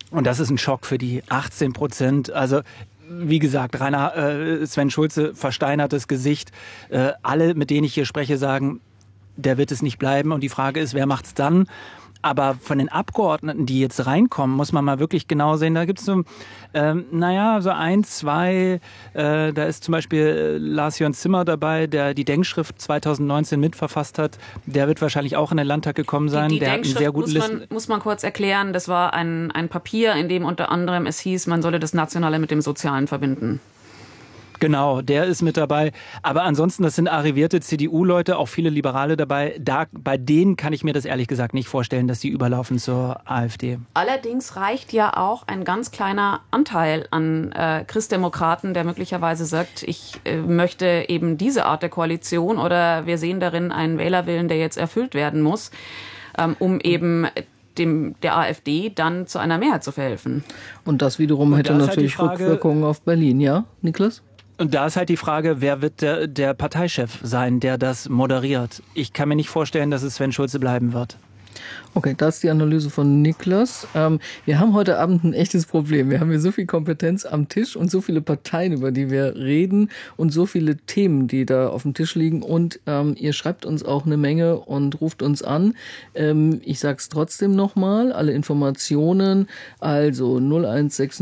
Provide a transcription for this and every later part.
Und das ist ein Schock für die 18%. Also wie gesagt, Sven Schulze, versteinertes Gesicht. Alle, mit denen ich hier spreche, sagen, der wird es nicht bleiben. Und die Frage ist, wer macht's dann? Aber von den Abgeordneten, die jetzt reinkommen, muss man mal wirklich genau sehen. Da gibt's so, so ein, zwei. Da ist zum Beispiel Lars-Jörn Zimmer dabei, der die Denkschrift 2019 mitverfasst hat. Der wird wahrscheinlich auch in den Landtag gekommen sein. Die der hat einen sehr guten muss man kurz erklären. Das war ein Papier, in dem unter anderem es hieß, man solle das Nationale mit dem Sozialen verbinden. Genau, der ist mit dabei. Aber ansonsten, das sind arrivierte CDU-Leute, auch viele Liberale dabei. Bei denen kann ich mir das ehrlich gesagt nicht vorstellen, dass sie überlaufen zur AfD. Allerdings reicht ja auch ein ganz kleiner Anteil an Christdemokraten, der möglicherweise sagt, ich möchte eben diese Art der Koalition oder wir sehen darin einen Wählerwillen, der jetzt erfüllt werden muss, um eben der AfD dann zu einer Mehrheit zu verhelfen. Und das wiederum hätte natürlich Rückwirkungen auf Berlin, ja, Niklas? Und da ist halt die Frage, wer wird der Parteichef sein, der das moderiert? Ich kann mir nicht vorstellen, dass es Sven Schulze bleiben wird. Okay, das ist die Analyse von Niklas. Wir haben heute Abend ein echtes Problem. Wir haben hier so viel Kompetenz am Tisch und so viele Parteien, über die wir reden und so viele Themen, die da auf dem Tisch liegen. Und ihr schreibt uns auch eine Menge und ruft uns an. Ich sag's trotzdem nochmal, alle Informationen, also 0160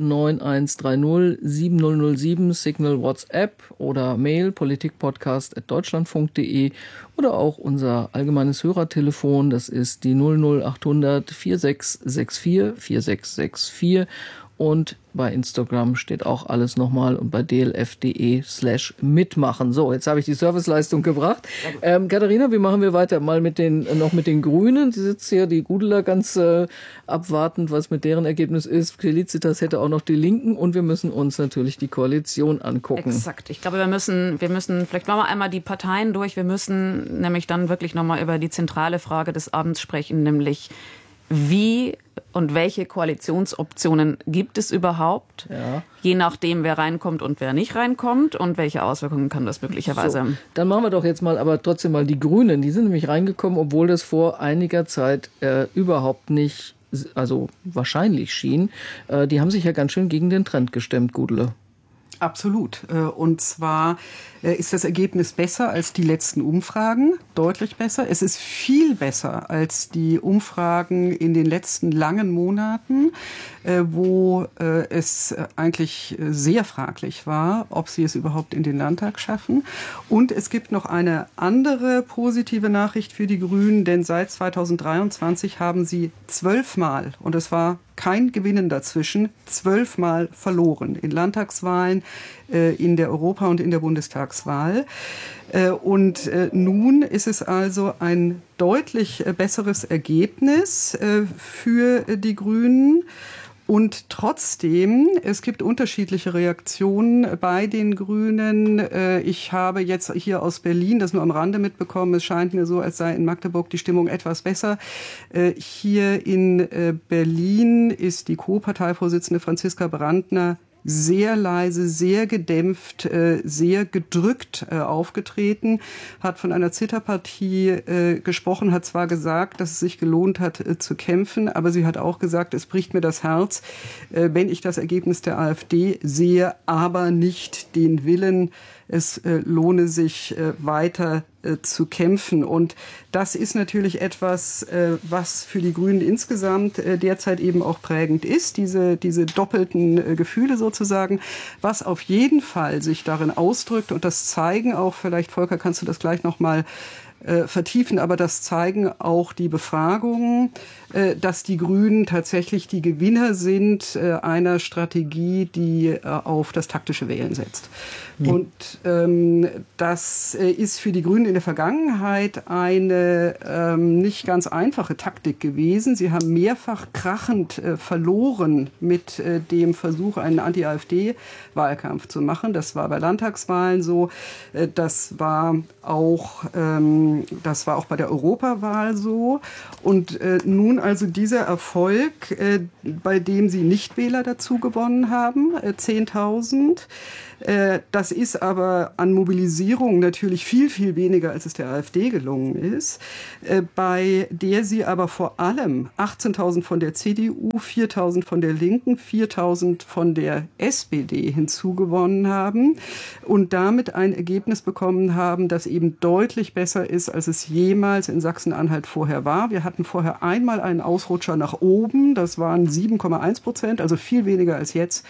9130 7007, Signal WhatsApp oder Mail politikpodcast@deutschlandfunk.de oder auch unser allgemeines Hörertelefon, das ist die 00800 4664 4664 und bei Instagram steht auch alles nochmal und bei dlf.de/mitmachen. So, jetzt habe ich die Serviceleistung gebracht. Katharina, wie machen wir weiter? Mal mit den Grünen. Die sitzt hier, die Gudeler, ganz abwartend, was mit deren Ergebnis ist. Felicitas hätte auch noch die Linken und wir müssen uns natürlich die Koalition angucken. Exakt. Ich glaube, wir müssen, vielleicht machen wir einmal die Parteien durch. Wir müssen nämlich dann wirklich nochmal über die zentrale Frage des Abends sprechen, nämlich wie und welche Koalitionsoptionen gibt es überhaupt? Ja. Je nachdem, wer reinkommt und wer nicht reinkommt und welche Auswirkungen kann das möglicherweise haben. So, dann machen wir doch jetzt mal aber trotzdem mal die Grünen. Die sind nämlich reingekommen, obwohl das vor einiger Zeit überhaupt nicht, also wahrscheinlich schien. Die haben sich ja ganz schön gegen den Trend gestemmt, Gudle. Absolut. Und zwar ist das Ergebnis besser als die letzten Umfragen, deutlich besser. Es ist viel besser als die Umfragen in den letzten langen Monaten, wo es eigentlich sehr fraglich war, ob sie es überhaupt in den Landtag schaffen. Und es gibt noch eine andere positive Nachricht für die Grünen, denn seit 2023 haben sie 12 Mal, und es war kein Gewinnen dazwischen, 12 Mal verloren in Landtagswahlen, in der Europa- und in der Bundestagswahl. Und nun ist es also ein deutlich besseres Ergebnis für die Grünen. Und trotzdem, es gibt unterschiedliche Reaktionen bei den Grünen. Ich habe jetzt hier aus Berlin das nur am Rande mitbekommen. Es scheint mir so, als sei in Magdeburg die Stimmung etwas besser. Hier in Berlin ist die Co-Parteivorsitzende Franziska Brandner sehr leise, sehr gedämpft, sehr gedrückt aufgetreten, hat von einer Zitterpartie gesprochen, hat zwar gesagt, dass es sich gelohnt hat zu kämpfen, aber sie hat auch gesagt, es bricht mir das Herz, wenn ich das Ergebnis der AfD sehe, aber nicht den Willen, es lohne sich weiter zu kämpfen. Und das ist natürlich etwas, was für die Grünen insgesamt derzeit eben auch prägend ist, diese doppelten Gefühle sozusagen, was auf jeden Fall sich darin ausdrückt, und das zeigen auch, vielleicht Volker, kannst du das gleich nochmal vertiefen, aber das zeigen auch die Befragungen, dass die Grünen tatsächlich die Gewinner sind einer Strategie, die auf das taktische Wählen setzt. Und das ist für die Grünen in der Vergangenheit eine nicht ganz einfache Taktik gewesen. Sie haben mehrfach krachend verloren mit dem Versuch, einen Anti-AfD-Wahlkampf zu machen. Das war bei Landtagswahlen so. Das war auch bei der Europawahl so. Und nun also dieser Erfolg, bei dem sie Nichtwähler dazu gewonnen haben, 10.000. Das ist aber an Mobilisierung natürlich viel, viel weniger, als es der AfD gelungen ist, bei der sie aber vor allem 18.000 von der CDU, 4.000 von der Linken, 4.000 von der SPD hinzugewonnen haben und damit ein Ergebnis bekommen haben, das eben deutlich besser ist, als es jemals in Sachsen-Anhalt vorher war. Wir hatten vorher einmal einen Ausrutscher nach oben, das waren 7,1%, also viel weniger als jetzt.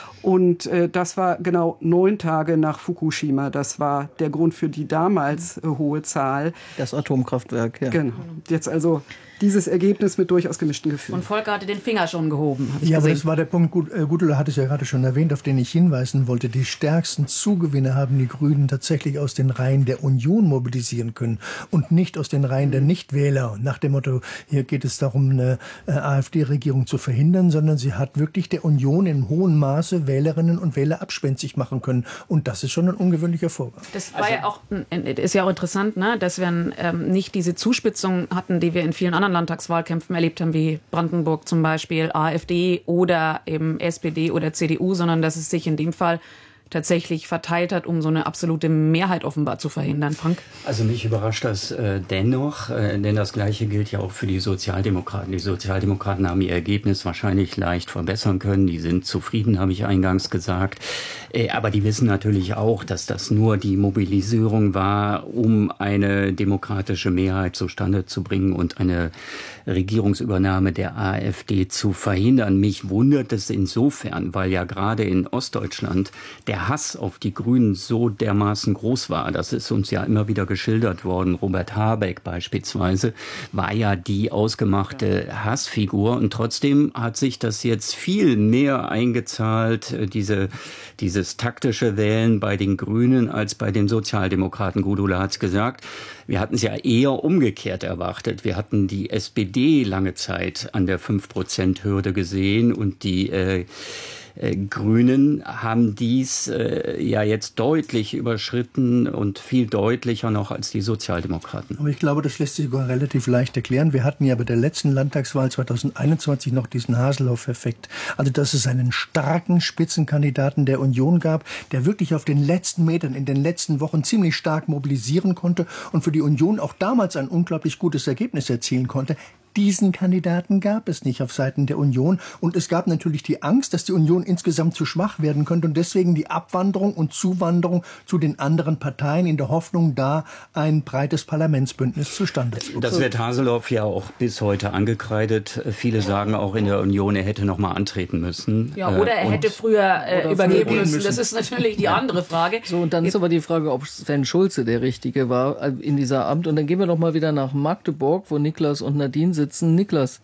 Und das war genau 9 Tage nach Fukushima. Das war der Grund für die damals hohe Zahl. Das Atomkraftwerk, ja. Genau. Jetzt also dieses Ergebnis mit durchaus gemischten Gefühlen. Und Volker hatte den Finger schon gehoben. Ja, aber das war der Punkt, Gudula hat es ja gerade schon erwähnt, auf den ich hinweisen wollte. Die stärksten Zugewinne haben die Grünen tatsächlich aus den Reihen der Union mobilisieren können und nicht aus den Reihen der Nichtwähler. Nach dem Motto, hier geht es darum, eine AfD-Regierung zu verhindern, sondern sie hat wirklich der Union in hohem Maße Wählerinnen und Wähler abspenstig machen können. Und das ist schon ein ungewöhnlicher Vorgang. Das war ja auch, ist ja auch interessant, ne, dass wir nicht diese Zuspitzung hatten, die wir in vielen anderen Landtagswahlkämpfen erlebt haben, wie Brandenburg zum Beispiel, AfD oder eben SPD oder CDU, sondern dass es sich in dem Fall tatsächlich verteilt hat, um so eine absolute Mehrheit offenbar zu verhindern. Frank? Also mich überrascht das dennoch, denn das Gleiche gilt ja auch für die Sozialdemokraten. Die Sozialdemokraten haben ihr Ergebnis wahrscheinlich leicht verbessern können. Die sind zufrieden, habe ich eingangs gesagt. Aber die wissen natürlich auch, dass das nur die Mobilisierung war, um eine demokratische Mehrheit zustande zu bringen und eine Regierungsübernahme der AfD zu verhindern. Mich wundert es insofern, weil ja gerade in Ostdeutschland der Hass auf die Grünen so dermaßen groß war. Das ist uns ja immer wieder geschildert worden. Robert Habeck beispielsweise war ja die ausgemachte Hassfigur. Und trotzdem hat sich das jetzt viel mehr eingezahlt, dieses taktische Wählen bei den Grünen als bei den Sozialdemokraten. Gudula hat es gesagt. Wir hatten es ja eher umgekehrt erwartet. Wir hatten die SPD lange Zeit an der 5%-Hürde gesehen und die Grünen haben dies ja jetzt deutlich überschritten und viel deutlicher noch als die Sozialdemokraten. Aber ich glaube, das lässt sich sogar relativ leicht erklären. Wir hatten ja bei der letzten Landtagswahl 2021 noch diesen Haseloff-Effekt. Also, dass es einen starken Spitzenkandidaten der Union gab, der wirklich auf den letzten Metern in den letzten Wochen ziemlich stark mobilisieren konnte und für die Union auch damals ein unglaublich gutes Ergebnis erzielen konnte. Diesen Kandidaten gab es nicht auf Seiten der Union. Und es gab natürlich die Angst, dass die Union insgesamt zu schwach werden könnte und deswegen die Abwanderung und Zuwanderung zu den anderen Parteien in der Hoffnung, da ein breites Parlamentsbündnis zustande zu kommen. Das wird Haseloff ja auch bis heute angekreidet. Viele sagen auch in der Union, er hätte noch mal antreten müssen. Ja, oder er hätte früher übergeben müssen. Das ist natürlich die andere Frage. So, und dann ist aber die Frage, ob Sven Schulze der Richtige war in dieser Amt. Und dann gehen wir doch mal wieder nach Magdeburg, wo Niklas und Nadine sitzen. Niklas.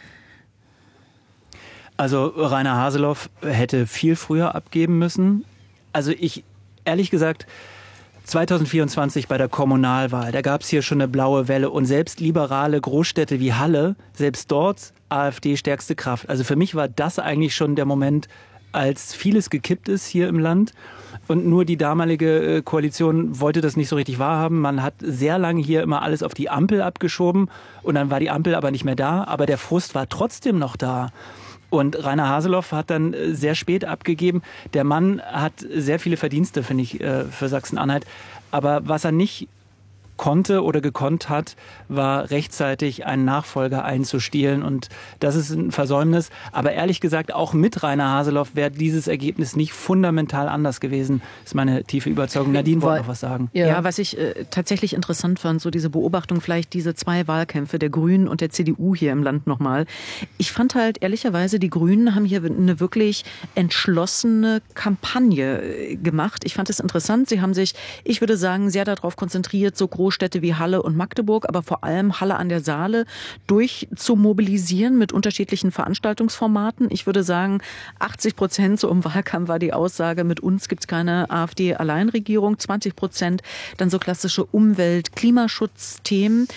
Also Rainer Haseloff hätte viel früher abgeben müssen. Also ehrlich gesagt, 2024 bei der Kommunalwahl, da gab es hier schon eine blaue Welle und selbst liberale Großstädte wie Halle, selbst dort AfD stärkste Kraft. Also für mich war das eigentlich schon der Moment, als vieles gekippt ist hier im Land. Und nur die damalige Koalition wollte das nicht so richtig wahrhaben. Man hat sehr lange hier immer alles auf die Ampel abgeschoben und dann war die Ampel aber nicht mehr da. Aber der Frust war trotzdem noch da. Und Rainer Haseloff hat dann sehr spät abgegeben. Der Mann hat sehr viele Verdienste, finde ich, für Sachsen-Anhalt. Aber was er nicht konnte oder gekonnt hat, war rechtzeitig einen Nachfolger einzustiehlen. Und das ist ein Versäumnis. Aber ehrlich gesagt, auch mit Rainer Haseloff wäre dieses Ergebnis nicht fundamental anders gewesen. Das ist meine tiefe Überzeugung. Nadine wollte noch was sagen. Ja, was ich tatsächlich interessant fand, so diese Beobachtung, vielleicht diese 2 Wahlkämpfe der Grünen und der CDU hier im Land nochmal. Ich fand halt ehrlicherweise, die Grünen haben hier eine wirklich entschlossene Kampagne gemacht. Ich fand es interessant. Sie haben sich, ich würde sagen, sehr darauf konzentriert, so Großstädte wie Halle und Magdeburg, aber vor allem Halle an der Saale durchzumobilisieren mit unterschiedlichen Veranstaltungsformaten. Ich würde sagen, 80% so im Wahlkampf war die Aussage, mit uns gibt es keine AfD-Alleinregierung, 20% dann so klassische Umwelt-, Klimaschutzthemen.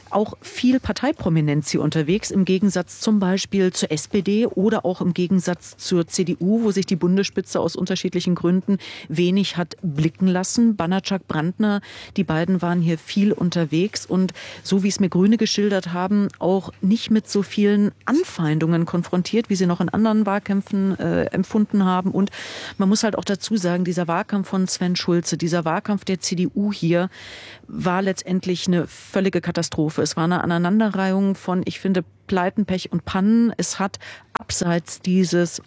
auch viel Parteiprominenz hier unterwegs, im Gegensatz zum Beispiel zur SPD oder auch im Gegensatz zur CDU, wo sich die Bundesspitze aus unterschiedlichen Gründen wenig hat blicken lassen. Banacak, Brandner, die beiden waren hier viel unterwegs und so wie es mir Grüne geschildert haben, auch nicht mit so vielen Anfeindungen konfrontiert, wie sie noch in anderen Wahlkämpfen empfunden haben. Und man muss halt auch dazu sagen, dieser Wahlkampf von Sven Schulze, dieser Wahlkampf der CDU hier, war letztendlich eine völlige Katastrophe. Es war eine Aneinanderreihung von, ich finde, Pleiten, Pech und Pannen. Es hat abseits dieses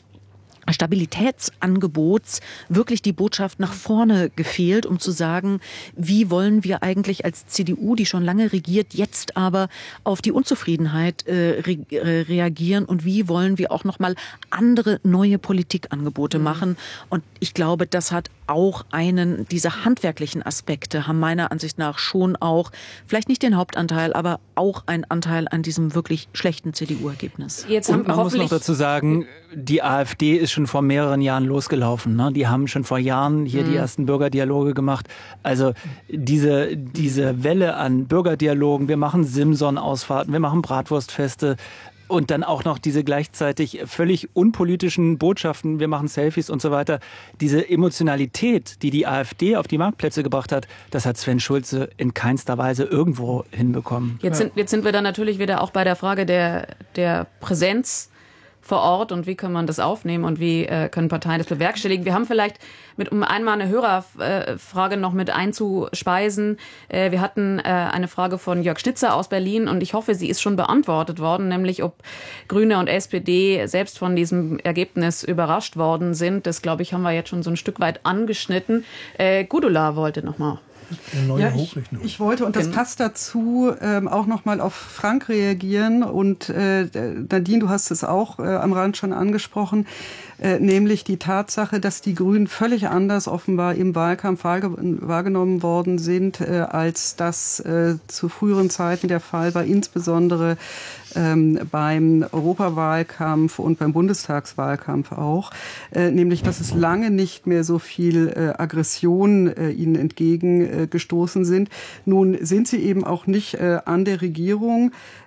Stabilitätsangebots wirklich die Botschaft nach vorne gefehlt, um zu sagen, wie wollen wir eigentlich als CDU, die schon lange regiert, jetzt aber auf die Unzufriedenheit reagieren und wie wollen wir auch nochmal andere neue Politikangebote machen. Und ich glaube, das hat auch diese handwerklichen Aspekte haben meiner Ansicht nach schon auch, vielleicht nicht den Hauptanteil, aber auch einen Anteil an diesem wirklich schlechten CDU-Ergebnis. Und man muss noch dazu sagen, die AfD ist schon vor mehreren Jahren losgelaufen. Ne? Die haben schon vor Jahren hier die ersten Bürgerdialoge gemacht. Also diese Welle an Bürgerdialogen, wir machen Simson-Ausfahrten, wir machen Bratwurstfeste, und dann auch noch diese gleichzeitig völlig unpolitischen Botschaften, wir machen Selfies und so weiter. Diese Emotionalität, die AfD auf die Marktplätze gebracht hat, das hat Sven Schulze in keinster Weise irgendwo hinbekommen. Jetzt sind wir dann natürlich wieder auch bei der Frage der Präsenz vor Ort und wie kann man das aufnehmen und wie können Parteien das bewerkstelligen. Wir haben vielleicht, um einmal eine Hörerfrage noch mit einzuspeisen, wir hatten eine Frage von Jörg Schnitzer aus Berlin und ich hoffe, sie ist schon beantwortet worden, nämlich ob Grüne und SPD selbst von diesem Ergebnis überrascht worden sind. Das, glaube ich, haben wir jetzt schon so ein Stück weit angeschnitten. Gudula wollte noch mal. Ich wollte, und das passt dazu, auch nochmal auf Frank reagieren. Und Nadine, du hast es auch am Rand schon angesprochen, nämlich die Tatsache, dass die Grünen völlig anders offenbar im Wahlkampf wahrgenommen worden sind, als das zu früheren Zeiten der Fall war, insbesondere beim Europawahlkampf und beim Bundestagswahlkampf auch, nämlich dass es lange nicht mehr so viel Aggression ihnen entgegengestoßen sind. Nun sind sie eben auch nicht an der Regierung.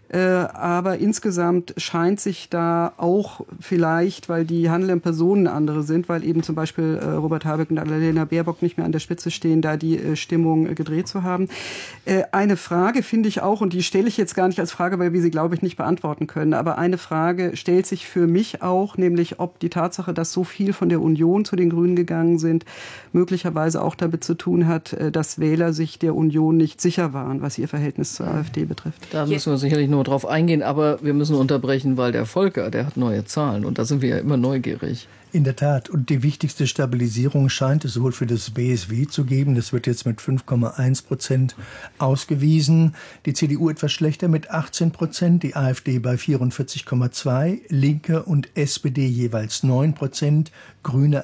Aber insgesamt scheint sich da auch vielleicht, weil die handelnden Personen andere sind, weil eben zum Beispiel Robert Habeck und Annalena Baerbock nicht mehr an der Spitze stehen, da die Stimmung gedreht zu haben. Eine Frage finde ich auch, und die stelle ich jetzt gar nicht als Frage, weil wir sie, glaube ich, nicht beantworten können, aber eine Frage stellt sich für mich auch, nämlich ob die Tatsache, dass so viel von der Union zu den Grünen gegangen sind, möglicherweise auch damit zu tun hat, dass Wähler sich der Union nicht sicher waren, was ihr Verhältnis zur AfD betrifft. Da müssen wir sicherlich nur drauf eingehen, aber wir müssen unterbrechen, weil der Volker, der hat neue Zahlen und da sind wir ja immer neugierig. In der Tat. Und die wichtigste Stabilisierung scheint es wohl für das BSW zu geben. Das wird jetzt mit 5,1% ausgewiesen. Die CDU etwas schlechter mit 18%, die AfD bei 44,2%, Linke und SPD jeweils 9%, Grüne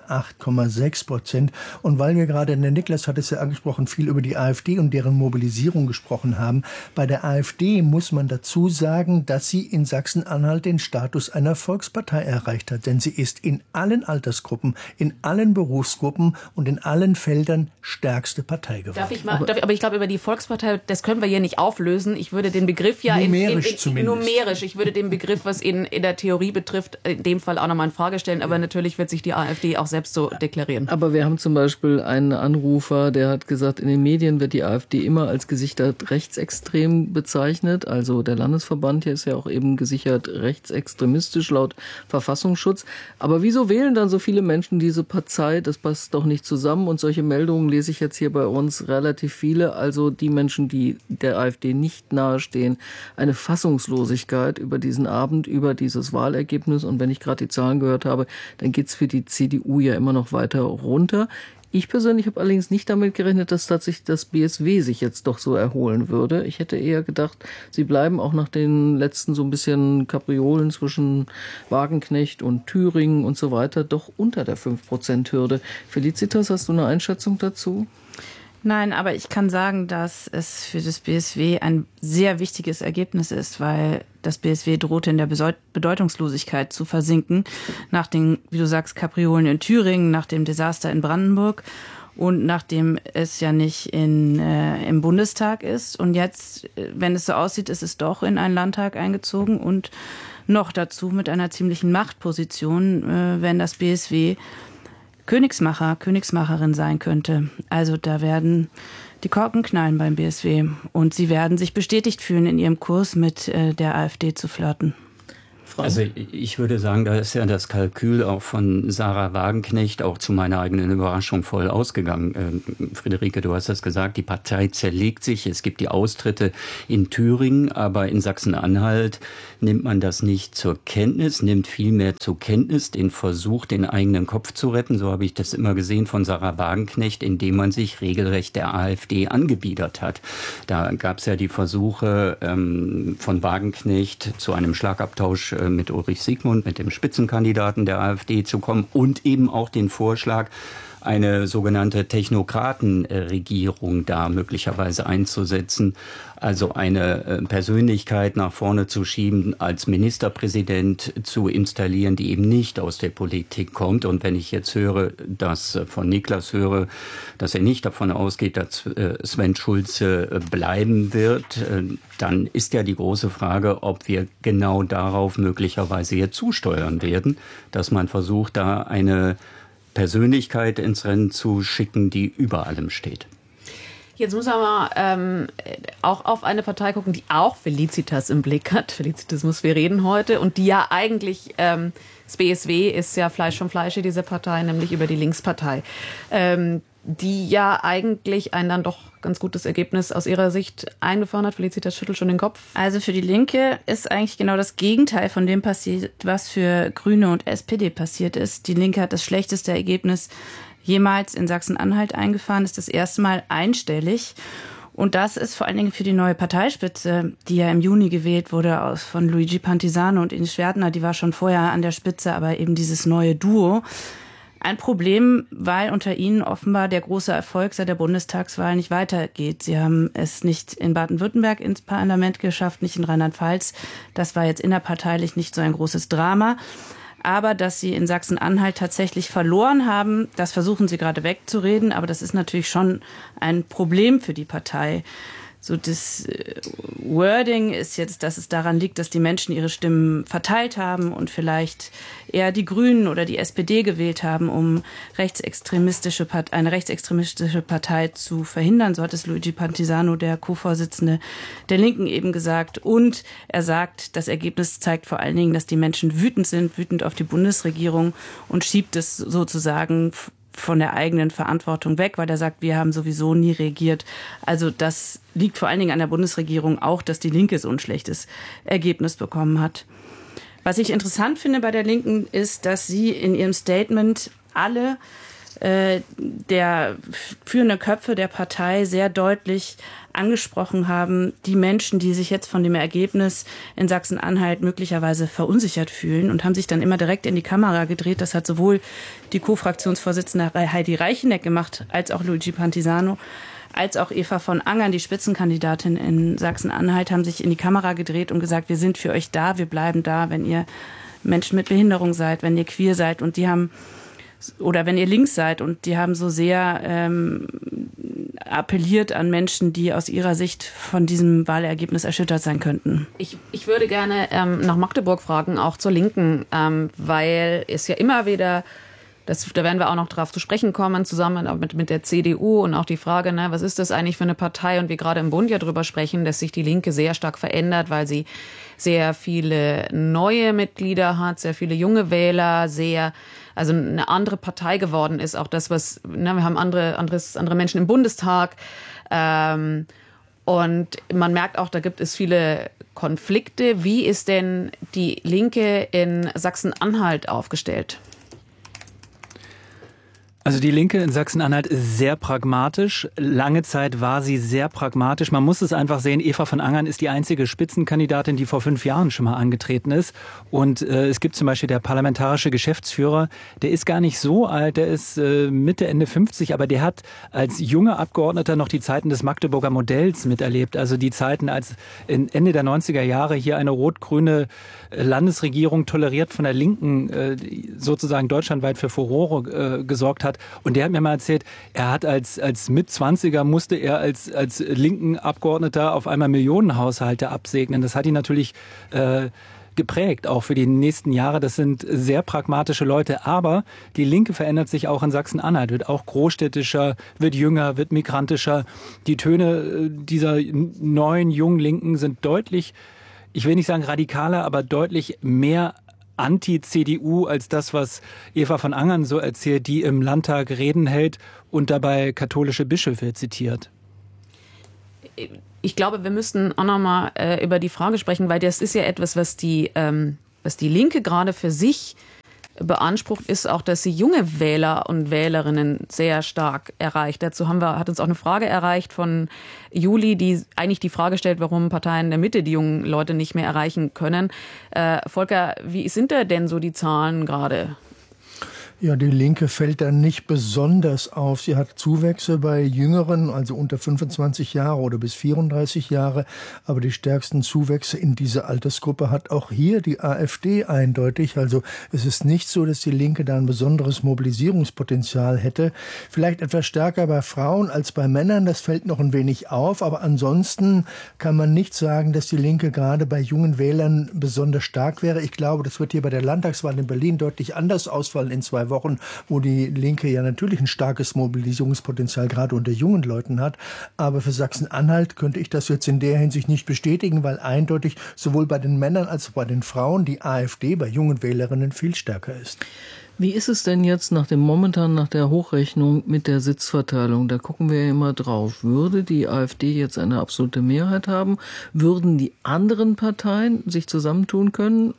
8,6%. Und weil wir gerade, der Niklas hat es ja angesprochen, viel über die AfD und deren Mobilisierung gesprochen haben. Bei der AfD muss man dazu sagen, dass sie in Sachsen-Anhalt den Status einer Volkspartei erreicht hat. Denn sie ist in allen Altersgruppen, in allen Berufsgruppen und in allen Feldern stärkste Partei geworden. Aber ich glaube, über die Volkspartei, das können wir hier nicht auflösen. Ich würde den Begriff ja numerisch, ich würde den Begriff, was in der Theorie betrifft, in dem Fall auch nochmal in Frage stellen. Aber natürlich wird sich die AfD auch selbst so deklarieren. Aber wir haben zum Beispiel einen Anrufer, der hat gesagt, in den Medien wird die AfD immer als gesichert rechtsextrem bezeichnet. Also der Landesverband hier ist ja auch eben gesichert rechtsextremistisch laut Verfassungsschutz. Aber wieso wählen dann so viele Menschen diese Partei? Das passt doch nicht zusammen. Und solche Meldungen lese ich jetzt hier bei uns relativ viele. Also die Menschen, die der AfD nicht nahestehen, eine Fassungslosigkeit über diesen Abend, über dieses Wahlergebnis. Und wenn ich gerade die Zahlen gehört habe, dann geht's für die CDU ja immer noch weiter runter. Ich persönlich habe allerdings nicht damit gerechnet, dass tatsächlich das BSW sich jetzt doch so erholen würde. Ich hätte eher gedacht, sie bleiben auch nach den letzten so ein bisschen Kapriolen zwischen Wagenknecht und Thüringen und so weiter doch unter der 5%-Hürde. Felicitas, hast du eine Einschätzung dazu? Nein, aber ich kann sagen, dass es für das BSW ein sehr wichtiges Ergebnis ist, weil das BSW drohte in der Bedeutungslosigkeit zu versinken nach den, wie du sagst, Kapriolen in Thüringen, nach dem Desaster in Brandenburg. und nachdem es ja nicht im Bundestag ist. Und jetzt, wenn es so aussieht, ist es doch in einen Landtag eingezogen und noch dazu mit einer ziemlichen Machtposition, wenn das BSW Königsmacherin sein könnte. Also da werden die Korken knallen beim BSW und sie werden sich bestätigt fühlen in ihrem Kurs mit der AfD zu flirten. Also ich würde sagen, da ist ja das Kalkül auch von Sarah Wagenknecht auch zu meiner eigenen Überraschung voll ausgegangen. Friederike, du hast das gesagt, die Partei zerlegt sich. Es gibt die Austritte in Thüringen, aber in Sachsen-Anhalt nimmt man das nicht zur Kenntnis, nimmt vielmehr zur Kenntnis den Versuch, den eigenen Kopf zu retten. So habe ich das immer gesehen von Sarah Wagenknecht, indem man sich regelrecht der AfD angebiedert hat. Da gab es ja die Versuche von Wagenknecht zu einem Schlagabtausch mit Ulrich Siegmund, mit dem Spitzenkandidaten der AfD zu kommen und eben auch den Vorschlag, eine sogenannte Technokratenregierung da möglicherweise einzusetzen, also eine Persönlichkeit nach vorne zu schieben, als Ministerpräsident zu installieren, die eben nicht aus der Politik kommt. Und wenn ich jetzt höre, dass von Niklas höre, dass er nicht davon ausgeht, dass Sven Schulze bleiben wird, dann ist ja die große Frage, ob wir genau darauf möglicherweise jetzt zusteuern werden, dass man versucht, da eine Persönlichkeit ins Rennen zu schicken, die über allem steht. Jetzt muss man mal auch auf eine Partei gucken, die auch Felicitas im Blick hat. Felicitas muss wir reden heute. Und die ja eigentlich, das BSW ist ja Fleisch vom Fleische dieser Partei, nämlich über die Linkspartei. Die ja eigentlich ein dann doch ganz gutes Ergebnis aus ihrer Sicht eingefahren hat. Felicitas schüttelt schon den Kopf. Also für die Linke ist eigentlich genau das Gegenteil von dem passiert, was für Grüne und SPD passiert ist. Die Linke hat das schlechteste Ergebnis jemals in Sachsen-Anhalt eingefahren, ist das erste Mal einstellig. Und das ist vor allen Dingen für die neue Parteispitze, die ja im Juni gewählt wurde von Luigi Pantisano und Ines Schwertner, die war schon vorher an der Spitze, aber eben dieses neue Duo, ein Problem, weil unter ihnen offenbar der große Erfolg seit der Bundestagswahl nicht weitergeht. Sie haben es nicht in Baden-Württemberg ins Parlament geschafft, nicht in Rheinland-Pfalz. Das war jetzt innerparteilich nicht so ein großes Drama. Aber dass sie in Sachsen-Anhalt tatsächlich verloren haben, das versuchen sie gerade wegzureden. Aber das ist natürlich schon ein Problem für die Partei. So das Wording ist jetzt, dass es daran liegt, dass die Menschen ihre Stimmen verteilt haben und vielleicht eher die Grünen oder die SPD gewählt haben, um eine rechtsextremistische Partei zu verhindern. So hat es Luigi Pantisano, der Co-Vorsitzende der Linken, eben gesagt. Und er sagt, das Ergebnis zeigt vor allen Dingen, dass die Menschen wütend auf die Bundesregierung und schiebt es sozusagen von der eigenen Verantwortung weg, weil er sagt, wir haben sowieso nie regiert. Also das liegt vor allen Dingen an der Bundesregierung auch, dass die Linke so ein schlechtes Ergebnis bekommen hat. Was ich interessant finde bei der Linken ist, dass sie in ihrem Statement alle der führenden Köpfe der Partei sehr deutlich angesprochen haben, die Menschen, die sich jetzt von dem Ergebnis in Sachsen-Anhalt möglicherweise verunsichert fühlen, und haben sich dann immer direkt in die Kamera gedreht. Das hat sowohl die Co-Fraktionsvorsitzende Heidi Reicheneck gemacht, als auch Luigi Pantisano, als auch Eva von Angern, die Spitzenkandidatin in Sachsen-Anhalt, haben sich in die Kamera gedreht und gesagt, wir sind für euch da, wir bleiben da, wenn ihr Menschen mit Behinderung seid, wenn ihr queer seid. Und die haben, oder wenn ihr links seid, und die haben so sehr appelliert an Menschen, die aus ihrer Sicht von diesem Wahlergebnis erschüttert sein könnten. Ich würde gerne nach Magdeburg fragen, auch zur Linken, weil es ja immer wieder, da werden wir auch noch drauf zu sprechen kommen, zusammen mit der CDU, und auch die Frage, was ist das eigentlich für eine Partei, und wir gerade im Bund ja drüber sprechen, dass sich die Linke sehr stark verändert, weil sie sehr viele neue Mitglieder hat, sehr viele junge Wähler, also eine andere Partei geworden ist. Auch das, wir haben andere Menschen im Bundestag. Und man merkt auch, da gibt es viele Konflikte. Wie ist denn die Linke in Sachsen-Anhalt aufgestellt? Also die Linke in Sachsen-Anhalt ist sehr pragmatisch. Lange Zeit war sie sehr pragmatisch. Man muss es einfach sehen, Eva von Angern ist die einzige Spitzenkandidatin, die vor 5 Jahren schon mal angetreten ist. Und es gibt zum Beispiel der parlamentarische Geschäftsführer, der ist gar nicht so alt, der ist Mitte, Ende 50, aber der hat als junger Abgeordneter noch die Zeiten des Magdeburger Modells miterlebt. Also die Zeiten, als Ende der 90er Jahre hier eine rot-grüne Landesregierung toleriert von der Linken sozusagen deutschlandweit für Furore gesorgt hat. hat. Und der hat mir mal erzählt, er hat als Mitzwanziger musste er als linken Abgeordneter auf einmal Millionenhaushalte absegnen. Das hat ihn natürlich geprägt, auch für die nächsten Jahre. Das sind sehr pragmatische Leute. Aber die Linke verändert sich auch in Sachsen-Anhalt, wird auch großstädtischer, wird jünger, wird migrantischer. Die Töne dieser neuen, jungen Linken sind deutlich, ich will nicht sagen radikaler, aber deutlich mehr Anti-CDU als das, was Eva von Angern so erzählt, die im Landtag Reden hält und dabei katholische Bischöfe zitiert. Ich glaube, wir müssten auch noch mal über die Frage sprechen, weil das ist ja etwas, was die Linke gerade für sich beansprucht, ist auch, dass sie junge Wähler und Wählerinnen sehr stark erreicht. Dazu hat uns auch eine Frage erreicht von Juli, die eigentlich die Frage stellt, warum Parteien der Mitte die jungen Leute nicht mehr erreichen können. Volker, wie sind da denn so die Zahlen gerade? Ja, die Linke fällt da nicht besonders auf. Sie hat Zuwächse bei Jüngeren, also unter 25 Jahre oder bis 34 Jahre. Aber die stärksten Zuwächse in dieser Altersgruppe hat auch hier die AfD eindeutig. Also es ist nicht so, dass die Linke da ein besonderes Mobilisierungspotenzial hätte. Vielleicht etwas stärker bei Frauen als bei Männern. Das fällt noch ein wenig auf. Aber ansonsten kann man nicht sagen, dass die Linke gerade bei jungen Wählern besonders stark wäre. Ich glaube, das wird hier bei der Landtagswahl in Berlin deutlich anders ausfallen in 2 Wochen, wo die Linke ja natürlich ein starkes Mobilisierungspotenzial gerade unter jungen Leuten hat. Aber für Sachsen-Anhalt könnte ich das jetzt in der Hinsicht nicht bestätigen, weil eindeutig sowohl bei den Männern als auch bei den Frauen die AfD bei jungen Wählerinnen viel stärker ist. Wie ist es denn jetzt nach der Hochrechnung mit der Sitzverteilung? Da gucken wir ja immer drauf. Würde die AfD jetzt eine absolute Mehrheit haben? Würden die anderen Parteien sich zusammentun können?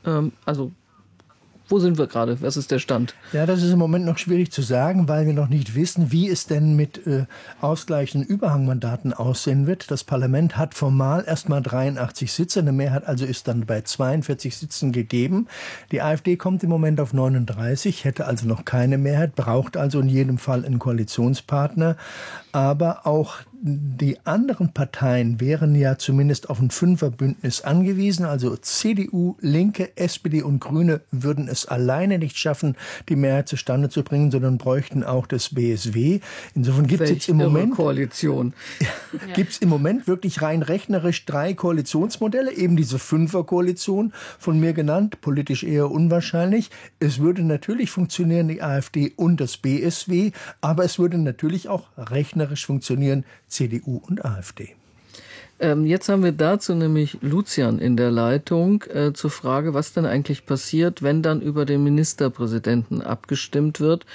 Wo sind wir gerade? Was ist der Stand? Ja, das ist im Moment noch schwierig zu sagen, weil wir noch nicht wissen, wie es denn mit ausgleichenden Überhangmandaten aussehen wird. Das Parlament hat formal erstmal 83 Sitze, eine Mehrheit also ist dann bei 42 Sitzen gegeben. Die AfD kommt im Moment auf 39, hätte also noch keine Mehrheit, braucht also in jedem Fall einen Koalitionspartner. Aber auch die anderen Parteien wären ja zumindest auf ein Fünferbündnis angewiesen. Also CDU, Linke, SPD und Grüne würden es alleine nicht schaffen, die Mehrheit zustande zu bringen, sondern bräuchten auch das BSW. Insofern gibt es jetzt im Moment Koalition. Gibt es im Moment wirklich rein rechnerisch 3 Koalitionsmodelle, eben diese Fünferkoalition von mir genannt, politisch eher unwahrscheinlich. Es würde natürlich funktionieren, die AfD und das BSW, aber es würde natürlich auch rechnerisch funktionieren, CDU und AfD. Jetzt haben wir dazu nämlich Lucian in der Leitung zur Frage, was denn eigentlich passiert, wenn dann über den Ministerpräsidenten abgestimmt wird.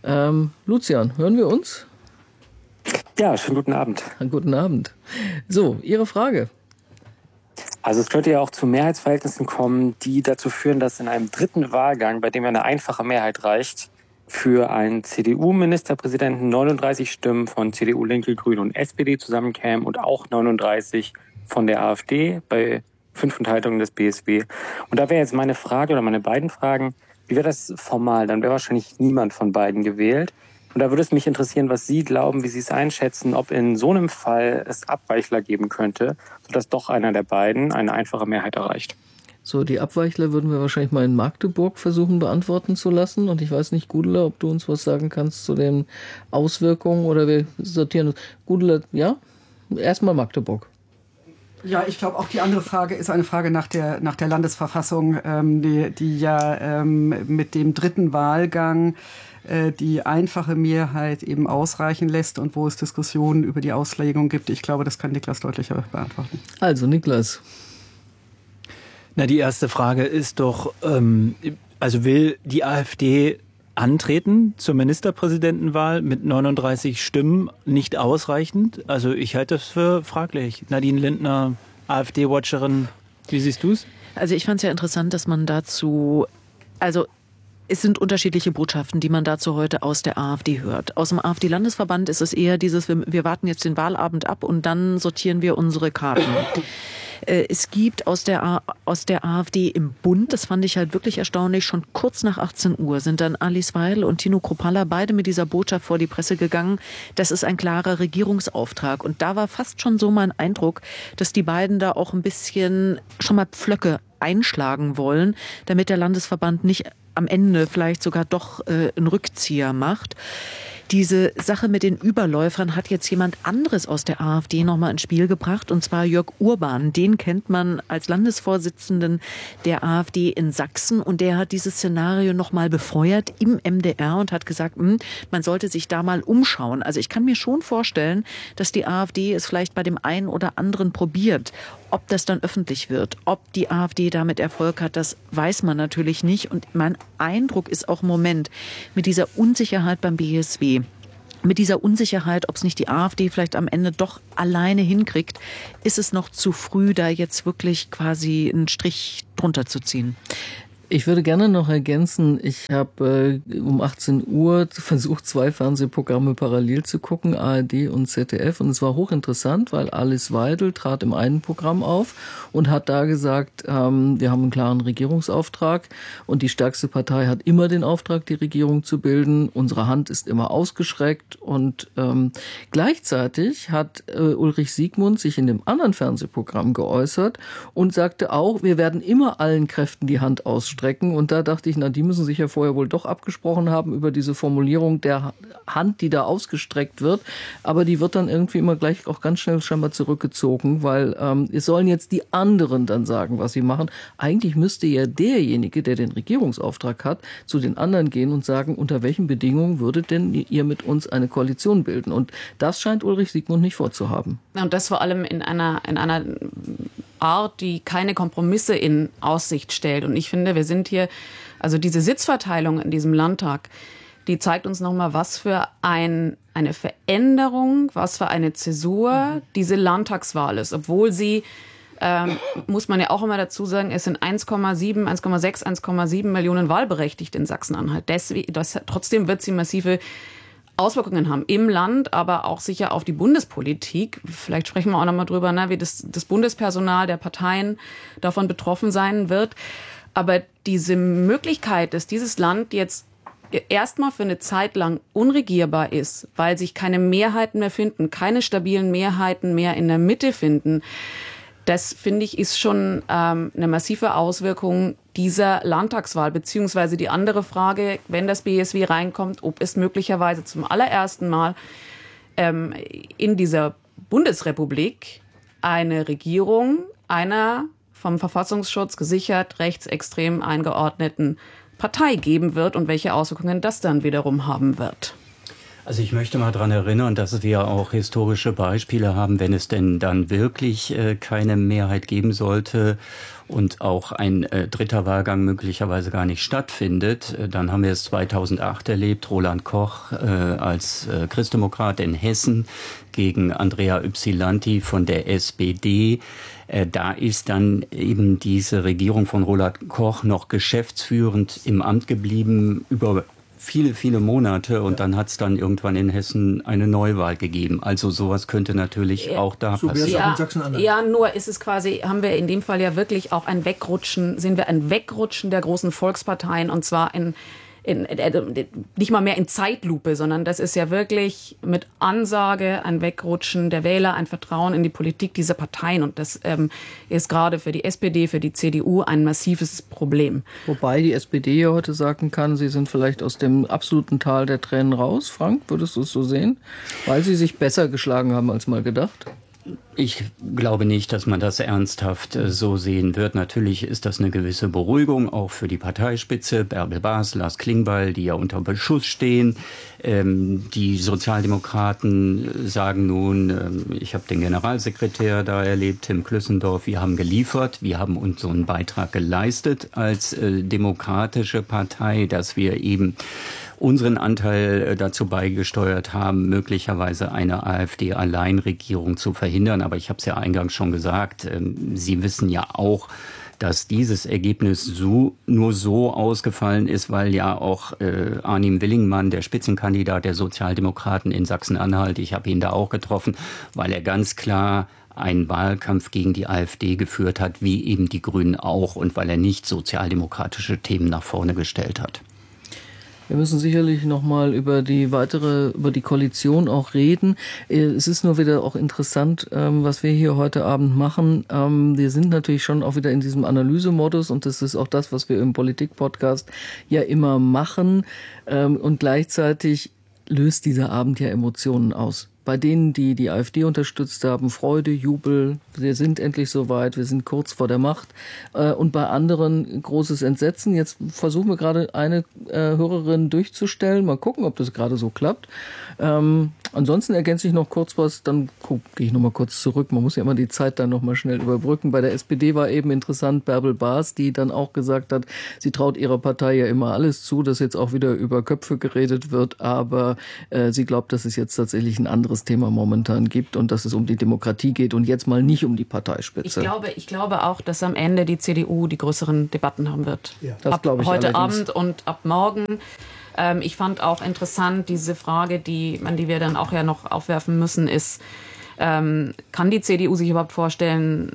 Lucian, hören wir uns? Ja, schönen guten Abend. Guten Abend. So, Ihre Frage. Also es könnte ja auch zu Mehrheitsverhältnissen kommen, die dazu führen, dass in einem dritten Wahlgang, bei dem eine einfache Mehrheit reicht, für einen CDU-Ministerpräsidenten 39 Stimmen von CDU, Linke, Grüne und SPD zusammenkämen und auch 39 von der AfD bei 5 Enthaltungen des BSW. Und da wäre jetzt meine Frage oder meine beiden Fragen, wie wäre das formal? Dann wäre wahrscheinlich niemand von beiden gewählt. Und da würde es mich interessieren, was Sie glauben, wie Sie es einschätzen, ob in so einem Fall es Abweichler geben könnte, sodass doch einer der beiden eine einfache Mehrheit erreicht. So, die Abweichler würden wir wahrscheinlich mal in Magdeburg versuchen beantworten zu lassen. Und ich weiß nicht, Gudula, ob du uns was sagen kannst zu den Auswirkungen oder wir sortieren. Gudula, ja? Erstmal Magdeburg. Ja, ich glaube, auch die andere Frage ist eine Frage nach der Landesverfassung, die ja mit dem dritten Wahlgang die einfache Mehrheit eben ausreichen lässt und wo es Diskussionen über die Auslegung gibt. Ich glaube, das kann Niklas deutlicher beantworten. Also, Niklas. Na, die erste Frage ist doch, also will die AfD antreten zur Ministerpräsidentenwahl mit 39 Stimmen nicht ausreichend? Also ich halte das für fraglich. Nadine Lindner, AfD-Watcherin, wie siehst du es? Also ich fand es ja interessant, dass man dazu, also es sind unterschiedliche Botschaften, die man dazu heute aus der AfD hört. Aus dem AfD-Landesverband ist es eher dieses, wir warten jetzt den Wahlabend ab und dann sortieren wir unsere Karten. Es gibt aus der AfD im Bund, das fand ich halt wirklich erstaunlich, schon kurz nach 18 Uhr sind dann Alice Weidel und Tino Kruppalla beide mit dieser Botschaft vor die Presse gegangen. Das ist ein klarer Regierungsauftrag. Und da war fast schon so mein Eindruck, dass die beiden da auch ein bisschen schon mal Pflöcke einschlagen wollen, damit der Landesverband nicht am Ende vielleicht sogar doch einen Rückzieher macht. Diese Sache mit den Überläufern hat jetzt jemand anderes aus der AfD nochmal ins Spiel gebracht, und zwar Jörg Urban. Den kennt man als Landesvorsitzenden der AfD in Sachsen, und der hat dieses Szenario nochmal befeuert im MDR und hat gesagt, man sollte sich da mal umschauen. Also ich kann mir schon vorstellen, dass die AfD es vielleicht bei dem einen oder anderen probiert. Ob das dann öffentlich wird, ob die AfD damit Erfolg hat, das weiß man natürlich nicht. Und mein Eindruck ist auch im Moment mit dieser Unsicherheit beim BSW, mit dieser Unsicherheit, ob es nicht die AfD vielleicht am Ende doch alleine hinkriegt, ist es noch zu früh, da jetzt wirklich quasi einen Strich drunter zu ziehen. Ich würde gerne noch ergänzen, ich habe um 18 Uhr versucht, 2 Fernsehprogramme parallel zu gucken, ARD und ZDF. Und es war hochinteressant, weil Alice Weidel trat im einen Programm auf und hat da gesagt, wir haben einen klaren Regierungsauftrag und die stärkste Partei hat immer den Auftrag, die Regierung zu bilden. Unsere Hand ist immer ausgestreckt. Und gleichzeitig hat Ulrich Siegmund sich in dem anderen Fernsehprogramm geäußert und sagte auch, wir werden immer allen Kräften die Hand ausstrecken. Und da dachte ich, die müssen sich ja vorher wohl doch abgesprochen haben über diese Formulierung der Hand, die da ausgestreckt wird. Aber die wird dann irgendwie immer gleich auch ganz schnell scheinbar zurückgezogen, weil es sollen jetzt die anderen dann sagen, was sie machen. Eigentlich müsste ja derjenige, der den Regierungsauftrag hat, zu den anderen gehen und sagen, unter welchen Bedingungen würdet denn ihr mit uns eine Koalition bilden? Und das scheint Ulrich Siegmund nicht vorzuhaben. Und das vor allem in einer Art, die keine Kompromisse in Aussicht stellt. Und ich finde, wir sind hier, also diese Sitzverteilung in diesem Landtag, die zeigt uns nochmal, was für eine Veränderung, was für eine Zäsur diese Landtagswahl ist. Obwohl sie, muss man ja auch immer dazu sagen, es sind 1,7 Millionen Wahlberechtigte in Sachsen-Anhalt. Trotzdem wird sie massive Auswirkungen haben im Land, aber auch sicher auf die Bundespolitik. Vielleicht sprechen wir auch noch mal drüber, wie das Bundespersonal der Parteien davon betroffen sein wird. Aber diese Möglichkeit, dass dieses Land jetzt erstmal für eine Zeit lang unregierbar ist, weil sich keine Mehrheiten mehr finden, keine stabilen Mehrheiten mehr in der Mitte finden, das, finde ich, ist schon eine massive Auswirkung dieser Landtagswahl. Beziehungsweise die andere Frage, wenn das BSW reinkommt, ob es möglicherweise zum allerersten Mal in dieser Bundesrepublik eine Regierung einer vom Verfassungsschutz gesichert rechtsextrem eingeordneten Partei geben wird und welche Auswirkungen das dann wiederum haben wird. Also ich möchte mal daran erinnern, dass wir auch historische Beispiele haben, wenn es denn dann wirklich keine Mehrheit geben sollte und auch ein dritter Wahlgang möglicherweise gar nicht stattfindet. Dann haben wir es 2008 erlebt, Roland Koch als Christdemokrat in Hessen gegen Andrea Ypsilanti von der SPD. Da ist dann eben diese Regierung von Roland Koch noch geschäftsführend im Amt geblieben über viele, viele Monate, und dann hat es dann irgendwann in Hessen eine Neuwahl gegeben. Also sowas könnte natürlich auch da passieren. Ja, nur ist es quasi, haben wir in dem Fall ja wirklich auch sehen wir ein Wegrutschen der großen Volksparteien, und zwar nicht mal mehr in Zeitlupe, sondern das ist ja wirklich mit Ansage ein Wegrutschen der Wähler, ein Vertrauen in die Politik dieser Parteien. Und das ist gerade für die SPD, für die CDU ein massives Problem. Wobei die SPD ja heute sagen kann, sie sind vielleicht aus dem absoluten Tal der Tränen raus. Frank, würdest du es so sehen? Weil sie sich besser geschlagen haben als mal gedacht? Ich glaube nicht, dass man das ernsthaft so sehen wird. Natürlich ist das eine gewisse Beruhigung, auch für die Parteispitze, Bärbel Baas, Lars Klingbeil, die ja unter Beschuss stehen. Die Sozialdemokraten sagen nun, ich habe den Generalsekretär da erlebt, Tim Klüssendorf, wir haben geliefert, wir haben uns so einen Beitrag geleistet als demokratische Partei, dass wir eben unseren Anteil dazu beigesteuert haben, möglicherweise eine AfD-Alleinregierung zu verhindern. Aber ich habe es ja eingangs schon gesagt, Sie wissen ja auch, dass dieses Ergebnis nur so ausgefallen ist, weil ja auch Arnim Willingmann, der Spitzenkandidat der Sozialdemokraten in Sachsen-Anhalt, ich habe ihn da auch getroffen, weil er ganz klar einen Wahlkampf gegen die AfD geführt hat, wie eben die Grünen auch, und weil er nicht sozialdemokratische Themen nach vorne gestellt hat. Wir müssen sicherlich nochmal über die Koalition auch reden. Es ist nur wieder auch interessant, was wir hier heute Abend machen. Wir sind natürlich schon auch wieder in diesem Analysemodus, und das ist auch das, was wir im Politik-Podcast ja immer machen. Und gleichzeitig löst dieser Abend ja Emotionen aus. Bei denen, die die AfD unterstützt haben, Freude, Jubel, wir sind endlich soweit, wir sind kurz vor der Macht. Und bei anderen großes Entsetzen. Jetzt versuchen wir gerade eine Hörerin durchzustellen. Mal gucken, ob das gerade so klappt. Ansonsten ergänze ich noch kurz was, dann gehe ich noch mal kurz zurück. Man muss ja immer die Zeit dann noch mal schnell überbrücken. Bei der SPD war eben interessant Bärbel Baas, die dann auch gesagt hat, sie traut ihrer Partei ja immer alles zu, dass jetzt auch wieder über Köpfe geredet wird, aber sie glaubt, dass es jetzt tatsächlich ein anderes Thema momentan gibt und dass es um die Demokratie geht und jetzt mal nicht um die Parteispitze. Ich glaube auch, dass am Ende die CDU die größeren Debatten haben wird. Ja, das glaube ich heute allerdings. Abend und ab morgen. Ich fand auch interessant diese Frage, die wir dann auch ja noch aufwerfen müssen, ist, kann die CDU sich überhaupt vorstellen,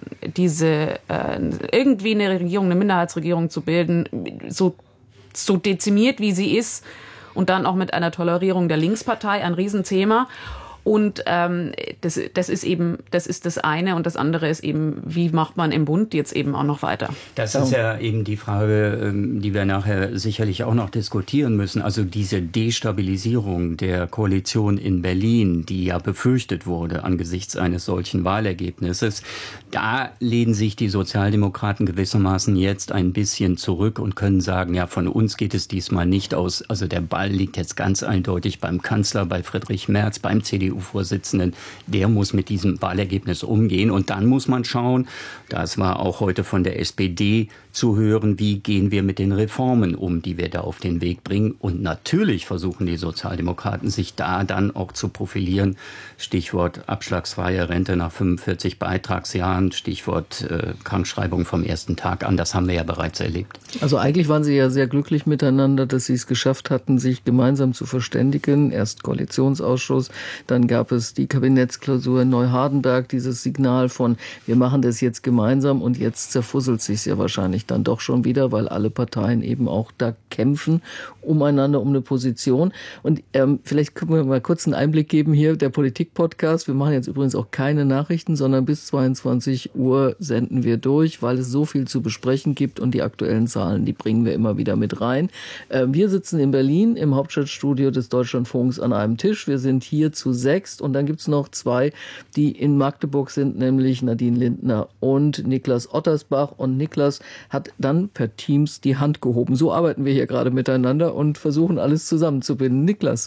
irgendwie eine Regierung, eine Minderheitsregierung zu bilden, so dezimiert wie sie ist und dann auch mit einer Tolerierung der Linkspartei, ein Riesenthema. Und das ist das eine und das andere ist eben, wie macht man im Bund jetzt eben auch noch weiter? Das ist ja eben die Frage, die wir nachher sicherlich auch noch diskutieren müssen. Also diese Destabilisierung der Koalition in Berlin, die ja befürchtet wurde angesichts eines solchen Wahlergebnisses, da lehnen sich die Sozialdemokraten gewissermaßen jetzt ein bisschen zurück und können sagen, ja, von uns geht es diesmal nicht aus. Also der Ball liegt jetzt ganz eindeutig beim Kanzler, bei Friedrich Merz, beim CDU-Vorsitzenden, der muss mit diesem Wahlergebnis umgehen. Und dann muss man schauen, das war auch heute von der SPD zu hören, wie gehen wir mit den Reformen um, die wir da auf den Weg bringen. Und natürlich versuchen die Sozialdemokraten, sich da dann auch zu profilieren. Stichwort abschlagsfreie Rente nach 45 Beitragsjahren, Stichwort Krankschreibung vom ersten Tag an. Das haben wir ja bereits erlebt. Also eigentlich waren sie ja sehr glücklich miteinander, dass sie es geschafft hatten, sich gemeinsam zu verständigen. Erst Koalitionsausschuss, dann gab es die Kabinettsklausur in Neuhardenberg, dieses Signal von, wir machen das jetzt gemeinsam und jetzt zerfusselt sich ja wahrscheinlich dann doch schon wieder, weil alle Parteien eben auch da kämpfen umeinander um eine Position. Und vielleicht können wir mal kurz einen Einblick geben hier, der Politik-Podcast. Wir machen jetzt übrigens auch keine Nachrichten, sondern bis 22 Uhr senden wir durch, weil es so viel zu besprechen gibt und die aktuellen Zahlen, die bringen wir immer wieder mit rein. Wir sitzen in Berlin im Hauptstadtstudio des Deutschlandfunks an einem Tisch. Wir sind hier zu 6 und dann gibt's noch 2, die in Magdeburg sind, nämlich Nadine Lindner und Niklas Ottersbach. Und Niklas hat dann per Teams die Hand gehoben. So arbeiten wir hier gerade miteinander und versuchen alles zusammenzubinden. Niklas.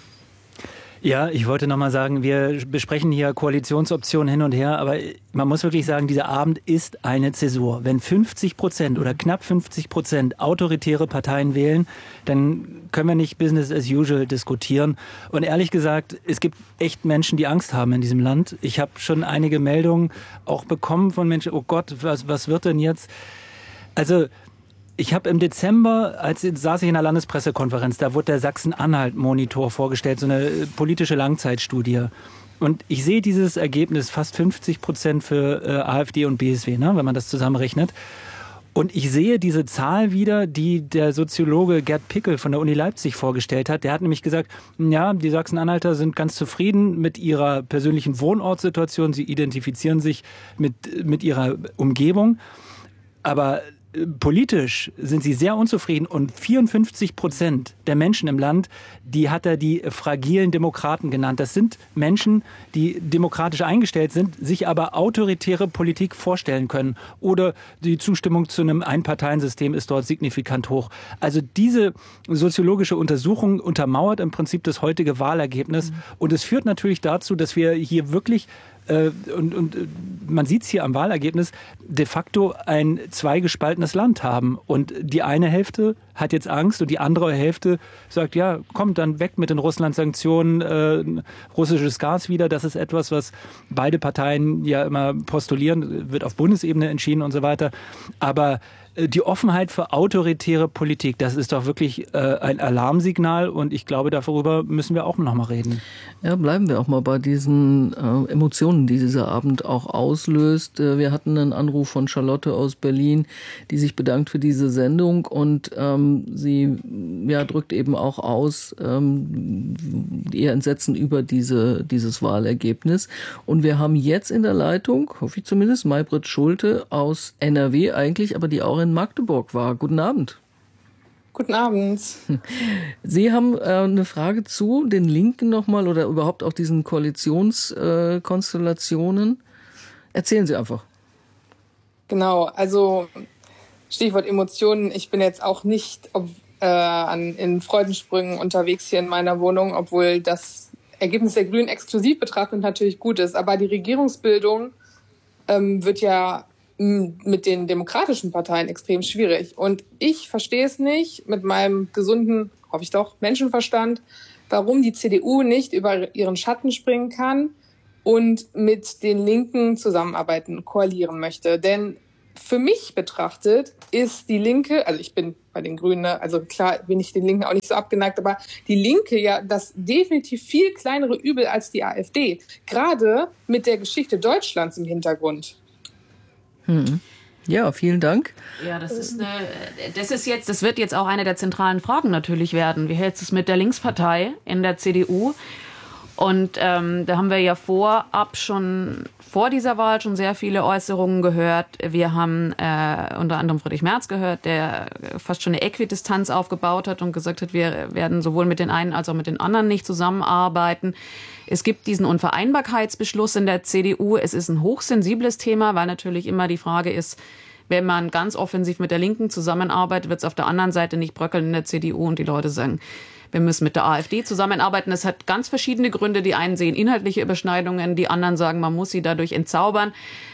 Ja, ich wollte nochmal sagen, wir besprechen hier Koalitionsoptionen hin und her, aber man muss wirklich sagen, dieser Abend ist eine Zäsur. Wenn 50% oder knapp 50% autoritäre Parteien wählen, dann können wir nicht Business as usual diskutieren. Und ehrlich gesagt, es gibt echt Menschen, die Angst haben in diesem Land. Ich habe schon einige Meldungen auch bekommen von Menschen, oh Gott, was wird denn jetzt? Also ich habe im Dezember, saß ich in einer Landespressekonferenz, da wurde der Sachsen-Anhalt-Monitor vorgestellt, so eine politische Langzeitstudie. Und ich sehe dieses Ergebnis, fast 50% für AfD und BSW, ne, wenn man das zusammenrechnet. Und ich sehe diese Zahl wieder, die der Soziologe Gerd Pickel von der Uni Leipzig vorgestellt hat. Der hat nämlich gesagt, ja, die Sachsen-Anhalter sind ganz zufrieden mit ihrer persönlichen Wohnortssituation. Sie identifizieren sich mit ihrer Umgebung. Aber politisch sind sie sehr unzufrieden und 54% der Menschen im Land, die hat er die fragilen Demokraten genannt. Das sind Menschen, die demokratisch eingestellt sind, sich aber autoritäre Politik vorstellen können. Oder die Zustimmung zu einem Einparteiensystem ist dort signifikant hoch. Also diese soziologische Untersuchung untermauert im Prinzip das heutige Wahlergebnis. Und es führt natürlich dazu, dass wir hier wirklich und man sieht es hier am Wahlergebnis, de facto ein zweigespaltenes Land haben. Und die eine Hälfte hat jetzt Angst und die andere Hälfte sagt, ja, kommt dann weg mit den Russland-Sanktionen, russisches Gas wieder. Das ist etwas, was beide Parteien ja immer postulieren, wird auf Bundesebene entschieden und so weiter. Aber die Offenheit für autoritäre Politik, das ist doch wirklich ein Alarmsignal und ich glaube, darüber müssen wir auch noch mal reden. Ja, bleiben wir auch mal bei diesen Emotionen, die dieser Abend auch auslöst. Wir hatten einen Anruf von Charlotte aus Berlin, die sich bedankt für diese Sendung und sie drückt eben auch aus ihr Entsetzen über dieses Wahlergebnis. Und wir haben jetzt in der Leitung, hoffe ich zumindest, Maybrit Schulte aus NRW eigentlich, aber die auch in Magdeburg war. Guten Abend. Guten Abend. Sie haben eine Frage zu den Linken nochmal oder überhaupt auch diesen Koalitionskonstellationen. Erzählen Sie einfach. Genau, also Stichwort Emotionen. Ich bin jetzt auch nicht in Freudensprüngen unterwegs hier in meiner Wohnung, obwohl das Ergebnis der Grünen exklusiv betrachtet natürlich gut ist. Aber die Regierungsbildung wird ja mit den demokratischen Parteien extrem schwierig. Und ich verstehe es nicht mit meinem gesunden, hoffe ich doch, Menschenverstand, warum die CDU nicht über ihren Schatten springen kann und mit den Linken zusammenarbeiten, koalieren möchte. Denn für mich betrachtet ist die Linke, also ich bin bei den Grünen, also klar bin ich den Linken auch nicht so abgeneigt, aber die Linke ja das definitiv viel kleinere Übel als die AfD. Gerade mit der Geschichte Deutschlands im Hintergrund. Ja, vielen Dank. Ja, das wird jetzt auch eine der zentralen Fragen natürlich werden. Wie hält es mit der Linkspartei in der CDU? Und da haben wir ja vor dieser Wahl schon sehr viele Äußerungen gehört. Wir haben unter anderem Friedrich Merz gehört, der fast schon eine Äquidistanz aufgebaut hat und gesagt hat, wir werden sowohl mit den einen als auch mit den anderen nicht zusammenarbeiten. Es gibt diesen Unvereinbarkeitsbeschluss in der CDU. Es ist ein hochsensibles Thema, weil natürlich immer die Frage ist, wenn man ganz offensiv mit der Linken zusammenarbeitet, wird es auf der anderen Seite nicht bröckeln in der CDU und die Leute sagen, wir müssen mit der AfD zusammenarbeiten. Das hat ganz verschiedene Gründe. Die einen sehen inhaltliche Überschneidungen, die anderen sagen, man muss sie dadurch entzaubern.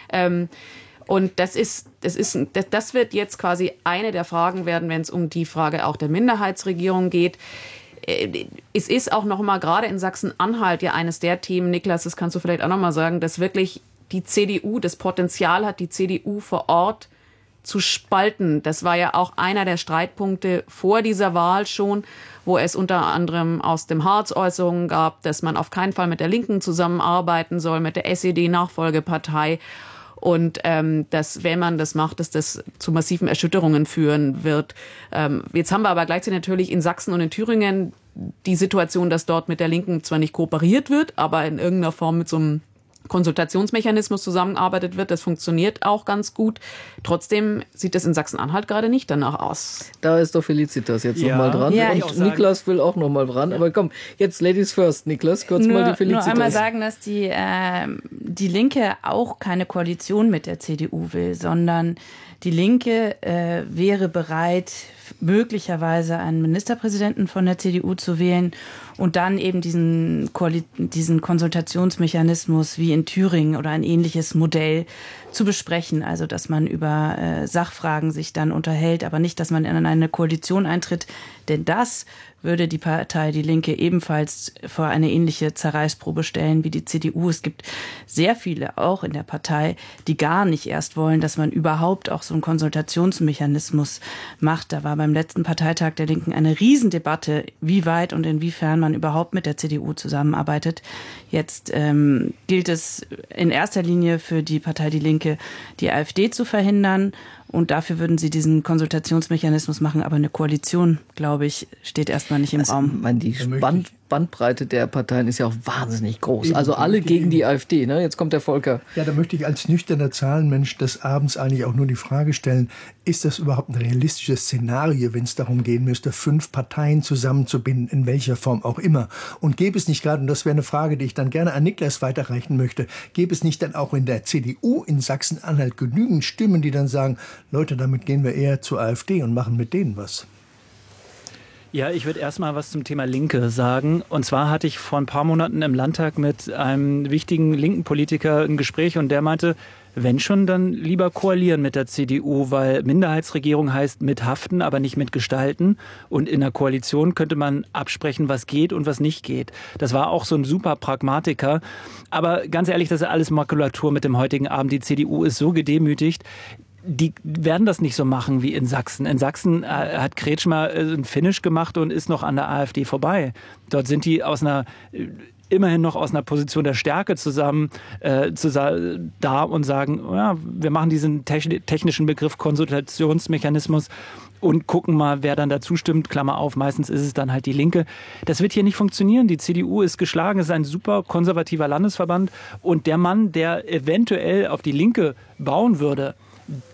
Und das wird jetzt quasi eine der Fragen werden, wenn es um die Frage auch der Minderheitsregierung geht. Es ist auch noch mal gerade in Sachsen-Anhalt ja eines der Themen, Niklas, das kannst du vielleicht auch noch mal sagen, dass wirklich die CDU das Potenzial hat, die CDU vor Ort zu spalten. Das war ja auch einer der Streitpunkte vor dieser Wahl schon, wo es unter anderem aus dem Harz Äußerungen gab, dass man auf keinen Fall mit der Linken zusammenarbeiten soll, mit der SED-Nachfolgepartei. Und dass, wenn man das macht, dass das zu massiven Erschütterungen führen wird. Jetzt haben wir aber gleichzeitig natürlich in Sachsen und in Thüringen die Situation, dass dort mit der Linken zwar nicht kooperiert wird, aber in irgendeiner Form mit so einem Konsultationsmechanismus zusammengearbeitet wird. Das funktioniert auch ganz gut. Trotzdem sieht es in Sachsen-Anhalt gerade nicht danach aus. Da ist doch Felicitas jetzt nochmal dran. Ja, und Niklas will auch nochmal dran. Ja. Aber komm, jetzt Ladies first. Niklas, kurz mal die Felicitas. Nur einmal sagen, dass die Linke auch keine Koalition mit der CDU will, sondern die Linke wäre bereit, möglicherweise einen Ministerpräsidenten von der CDU zu wählen und dann eben diesen Konsultationsmechanismus wie in Thüringen oder ein ähnliches Modell zu besprechen. Also, dass man über Sachfragen sich dann unterhält, aber nicht, dass man in eine Koalition eintritt. Denn das würde die Partei Die Linke ebenfalls vor eine ähnliche Zerreißprobe stellen wie die CDU. Es gibt sehr viele auch in der Partei, die gar nicht erst wollen, dass man überhaupt auch so einen Konsultationsmechanismus macht. Da war beim letzten Parteitag der Linken eine Riesendebatte, wie weit und inwiefern man überhaupt mit der CDU zusammenarbeitet. Jetzt gilt es in erster Linie für die Partei Die Linke, die AfD zu verhindern. Und dafür würden sie diesen Konsultationsmechanismus machen. Aber eine Koalition, glaube ich, steht erstmal nicht im Raum. Die Bandbreite der Parteien ist ja auch wahnsinnig groß. Also alle gegen die AfD. Ne? Jetzt kommt der Volker. Ja, da möchte ich als nüchterner Zahlenmensch des Abends eigentlich auch nur die Frage stellen, ist das überhaupt ein realistisches Szenario, wenn es darum gehen müsste, 5 Parteien zusammenzubinden, in welcher Form auch immer? Und gäbe es nicht gerade, und das wäre eine Frage, die ich dann gerne an Niklas weiterreichen möchte, gäbe es nicht dann auch in der CDU in Sachsen-Anhalt genügend Stimmen, die dann sagen, Leute, damit gehen wir eher zur AfD und machen mit denen was? Ja, ich würde erst mal was zum Thema Linke sagen. Und zwar hatte ich vor ein paar Monaten im Landtag mit einem wichtigen linken Politiker ein Gespräch und der meinte, wenn schon, dann lieber koalieren mit der CDU, weil Minderheitsregierung heißt mithaften, aber nicht mitgestalten. Und in der Koalition könnte man absprechen, was geht und was nicht geht. Das war auch so ein super Pragmatiker. Aber ganz ehrlich, das ist alles Makulatur mit dem heutigen Abend. Die CDU ist so gedemütigt. Die werden das nicht so machen wie in Sachsen. In Sachsen hat Kretschmer ein Finish gemacht und ist noch an der AfD vorbei. Dort sind die immerhin noch aus einer Position der Stärke zusammen da und sagen, ja, wir machen diesen technischen Begriff Konsultationsmechanismus und gucken mal, wer dann dazu stimmt. Klammer auf, meistens ist es dann halt die Linke. Das wird hier nicht funktionieren. Die CDU ist geschlagen, es ist ein super konservativer Landesverband und der Mann, der eventuell auf die Linke bauen würde,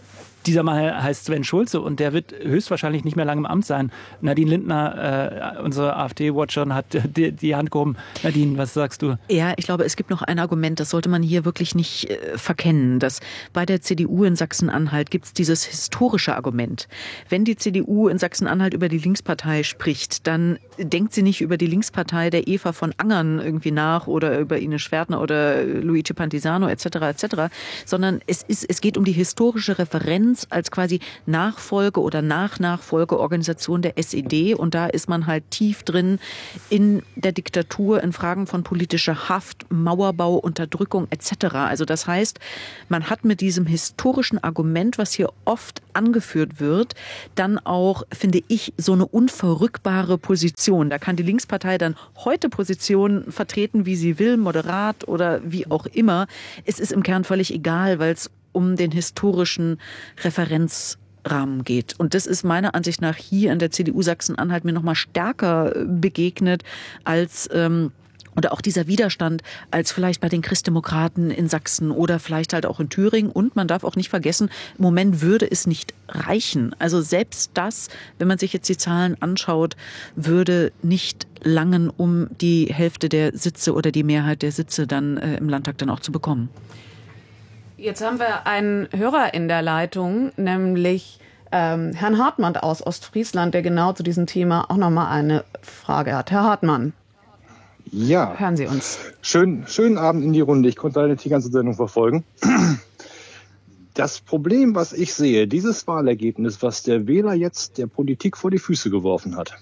Dieser Mann heißt Sven Schulze und der wird höchstwahrscheinlich nicht mehr lange im Amt sein. Nadine Lindner, unsere AfD-Watcherin, hat die Hand gehoben. Nadine, was sagst du? Ja, ich glaube, es gibt noch ein Argument, das sollte man hier wirklich nicht verkennen, dass bei der CDU in Sachsen-Anhalt gibt es dieses historische Argument. Wenn die CDU in Sachsen-Anhalt über die Linkspartei spricht, dann denkt sie nicht über die Linkspartei der Eva von Angern irgendwie nach oder über Ines Schwertner oder Luigi Pantisano etc., sondern es geht um die historische Referenz als quasi Nachfolge oder Nachfolgeorganisation der SED und da ist man halt tief drin in der Diktatur, in Fragen von politischer Haft, Mauerbau, Unterdrückung etc. Also das heißt, man hat mit diesem historischen Argument, was hier oft angeführt wird, dann auch, finde ich, so eine unverrückbare Position. Da kann die Linkspartei dann heute Positionen vertreten, wie sie will, moderat oder wie auch immer. Es ist im Kern völlig egal, weil es um den historischen Referenzrahmen geht. Und das ist meiner Ansicht nach hier in der CDU Sachsen-Anhalt mir noch mal stärker begegnet als oder auch dieser Widerstand als vielleicht bei den Christdemokraten in Sachsen oder vielleicht halt auch in Thüringen. Und man darf auch nicht vergessen, im Moment würde es nicht reichen. Also selbst das, wenn man sich jetzt die Zahlen anschaut, würde nicht langen, um die Hälfte der Sitze oder die Mehrheit der Sitze dann im Landtag dann auch zu bekommen. Jetzt haben wir einen Hörer in der Leitung, nämlich Herrn Hartmann aus Ostfriesland, der genau zu diesem Thema auch nochmal eine Frage hat. Herr Hartmann. Ja. Hören Sie uns. Schönen Abend in die Runde. Ich konnte leider die ganze Sendung verfolgen. Das Problem, was ich sehe, dieses Wahlergebnis, was der Wähler jetzt der Politik vor die Füße geworfen hat,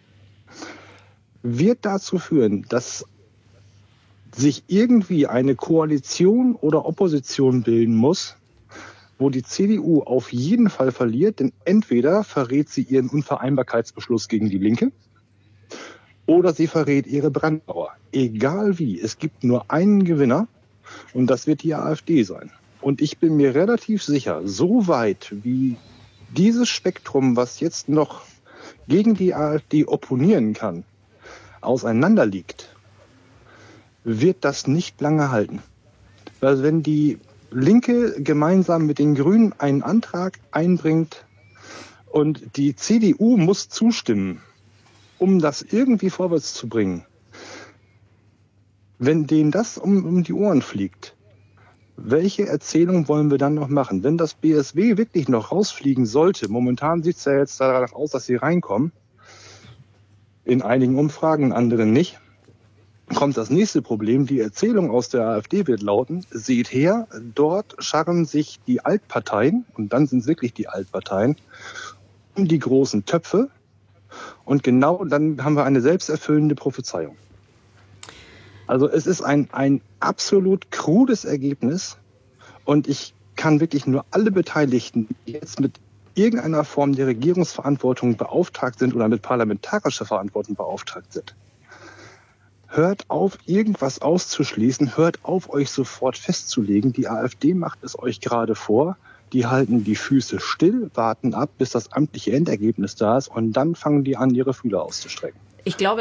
wird dazu führen, dass sich irgendwie eine Koalition oder Opposition bilden muss, wo die CDU auf jeden Fall verliert, denn entweder verrät sie ihren Unvereinbarkeitsbeschluss gegen die Linke oder sie verrät ihre Brandmauer. Egal wie, es gibt nur einen Gewinner und das wird die AfD sein. Und ich bin mir relativ sicher, so weit wie dieses Spektrum, was jetzt noch gegen die AfD opponieren kann, auseinanderliegt, wird das nicht lange halten. Weil wenn die Linke gemeinsam mit den Grünen einen Antrag einbringt und die CDU muss zustimmen, um das irgendwie vorwärts zu bringen, wenn denen das um die Ohren fliegt, welche Erzählung wollen wir dann noch machen? Wenn das BSW wirklich noch rausfliegen sollte, momentan sieht es ja jetzt danach aus, dass sie reinkommen, in einigen Umfragen, in anderen nicht, kommt das nächste Problem. Die Erzählung aus der AfD wird lauten, seht her, dort scharren sich die Altparteien, und dann sind es wirklich die Altparteien, um die großen Töpfe. Und genau dann haben wir eine selbsterfüllende Prophezeiung. Also es ist ein absolut krudes Ergebnis. Und ich kann wirklich nur alle Beteiligten, die jetzt mit irgendeiner Form der Regierungsverantwortung beauftragt sind oder mit parlamentarischer Verantwortung beauftragt sind, hört auf, irgendwas auszuschließen, hört auf, euch sofort festzulegen. Die AfD macht es euch gerade vor. Die halten die Füße still, warten ab, bis das amtliche Endergebnis da ist und dann fangen die an, ihre Fühler auszustrecken. Ich glaube,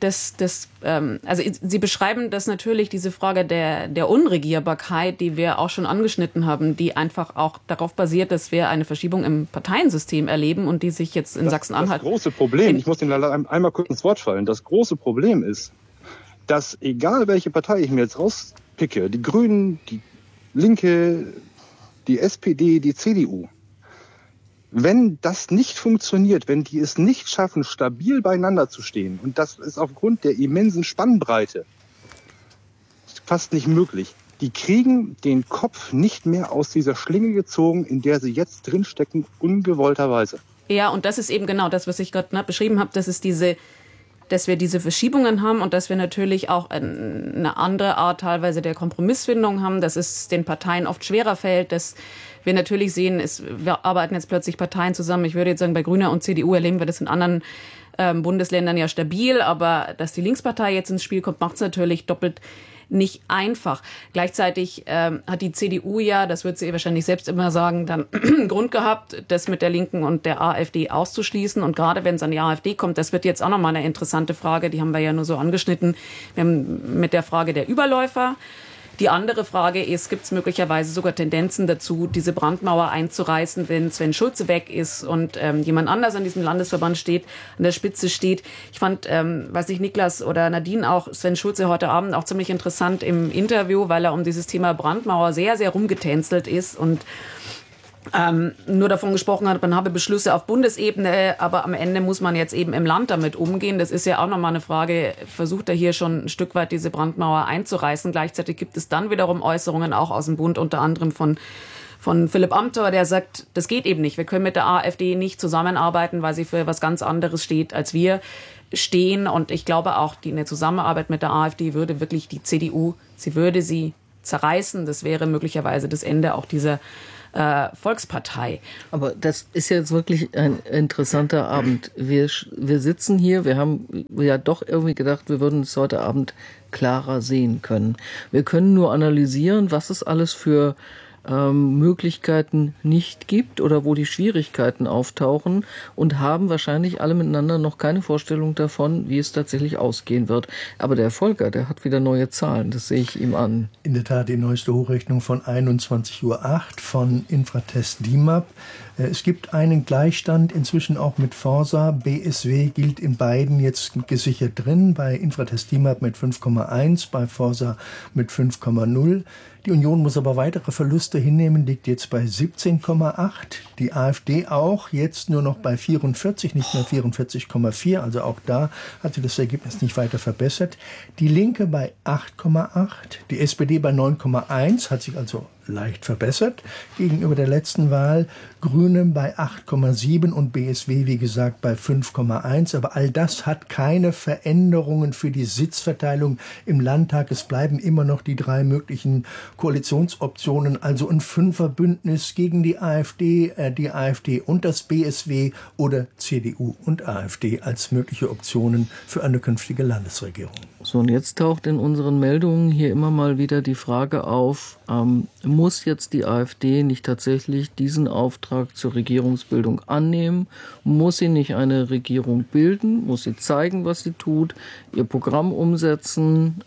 also Sie beschreiben das natürlich, diese Frage der Unregierbarkeit, die wir auch schon angeschnitten haben, die einfach auch darauf basiert, dass wir eine Verschiebung im Parteiensystem erleben und die sich jetzt in Sachsen-Anhalt... Das große Problem, ich muss Ihnen leider einmal kurz ins Wort fallen, das große Problem ist, dass egal welche Partei ich mir jetzt rauspicke, die Grünen, die Linke, die SPD, die CDU, wenn das nicht funktioniert, wenn die es nicht schaffen, stabil beieinander zu stehen, und das ist aufgrund der immensen Spannbreite fast nicht möglich, die kriegen den Kopf nicht mehr aus dieser Schlinge gezogen, in der sie jetzt drinstecken, ungewollterweise. Ja, und das ist eben genau das, was ich gerade beschrieben habe, dass wir diese Verschiebungen haben und dass wir natürlich auch eine andere Art teilweise der Kompromissfindung haben, dass es den Parteien oft schwerer fällt, dass wir natürlich sehen, wir arbeiten jetzt plötzlich Parteien zusammen. Ich würde jetzt sagen, bei Grüne und CDU erleben wir das in anderen Bundesländern ja stabil, aber dass die Linkspartei jetzt ins Spiel kommt, macht es natürlich doppelt nicht einfach. Gleichzeitig hat die CDU ja, das wird sie wahrscheinlich selbst immer sagen, dann Grund gehabt, das mit der Linken und der AfD auszuschließen. Und gerade wenn es an die AfD kommt, das wird jetzt auch nochmal eine interessante Frage, die haben wir ja nur so angeschnitten, wir haben mit der Frage der Überläufer, Die andere Frage ist, gibt es möglicherweise sogar Tendenzen dazu, diese Brandmauer einzureißen, wenn Sven Schulze weg ist und jemand anders an diesem Landesverband steht, an der Spitze steht. Ich fand, weiß nicht, Niklas oder Nadine auch, Sven Schulze heute Abend auch ziemlich interessant im Interview, weil er um dieses Thema Brandmauer sehr, sehr rumgetänzelt ist und nur davon gesprochen hat, man habe Beschlüsse auf Bundesebene, aber am Ende muss man jetzt eben im Land damit umgehen. Das ist ja auch nochmal eine Frage, versucht er hier schon ein Stück weit diese Brandmauer einzureißen. Gleichzeitig gibt es dann wiederum Äußerungen auch aus dem Bund, unter anderem von Philipp Amthor, der sagt, das geht eben nicht. Wir können mit der AfD nicht zusammenarbeiten, weil sie für was ganz anderes steht, als wir stehen. Und ich glaube auch, eine Zusammenarbeit mit der AfD würde wirklich die CDU, sie würde sie zerreißen. Das wäre möglicherweise das Ende auch dieser Volkspartei. Aber das ist jetzt wirklich ein interessanter Abend. Wir sitzen hier, wir haben ja doch irgendwie gedacht, wir würden es heute Abend klarer sehen können. Wir können nur analysieren, was es alles für Möglichkeiten nicht gibt oder wo die Schwierigkeiten auftauchen und haben wahrscheinlich alle miteinander noch keine Vorstellung davon, wie es tatsächlich ausgehen wird. Aber der Volker, der hat wieder neue Zahlen, das sehe ich ihm an. In der Tat die neueste Hochrechnung von 21:08 Uhr von Infratest DIMAP. Es gibt einen Gleichstand inzwischen auch mit Forsa. BSW gilt in beiden jetzt gesichert drin, bei Infratest DIMAP mit 5,1, bei Forsa mit 5,0. Die Union muss aber weitere Verluste hinnehmen, liegt jetzt bei 17,8. Die AfD auch, jetzt nur noch bei 44, nicht mehr 44,4. Also auch da hat sich das Ergebnis nicht weiter verbessert. Die Linke bei 8,8. Die SPD bei 9,1, hat sich also leicht verbessert gegenüber der letzten Wahl. Grüne bei 8,7 und BSW, wie gesagt, bei 5,1. Aber all das hat keine Veränderungen für die Sitzverteilung im Landtag. Es bleiben immer noch die 3 möglichen Koalitionsoptionen, also ein Fünferbündnis gegen die AfD und das BSW oder CDU und AfD als mögliche Optionen für eine künftige Landesregierung. So, und jetzt taucht in unseren Meldungen hier immer mal wieder die Frage auf, muss jetzt die AfD nicht tatsächlich diesen Auftrag zur Regierungsbildung annehmen? Muss sie nicht eine Regierung bilden? Muss sie zeigen, was sie tut, ihr Programm umsetzen?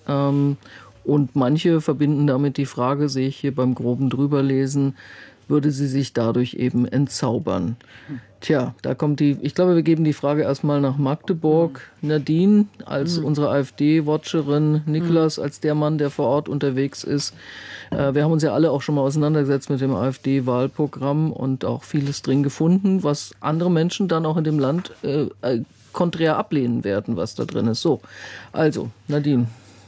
Und manche verbinden damit die Frage, sehe ich hier beim groben Drüberlesen, würde sie sich dadurch eben entzaubern? Tja, da kommt ich glaube, wir geben die Frage erstmal nach Magdeburg. Nadine als unsere AfD-Watcherin, Niklas als der Mann, der vor Ort unterwegs ist. Wir haben uns ja alle auch schon mal auseinandergesetzt mit dem AfD-Wahlprogramm und auch vieles drin gefunden, was andere Menschen dann auch in dem Land konträr ablehnen werden, was da drin ist. So, also Nadine.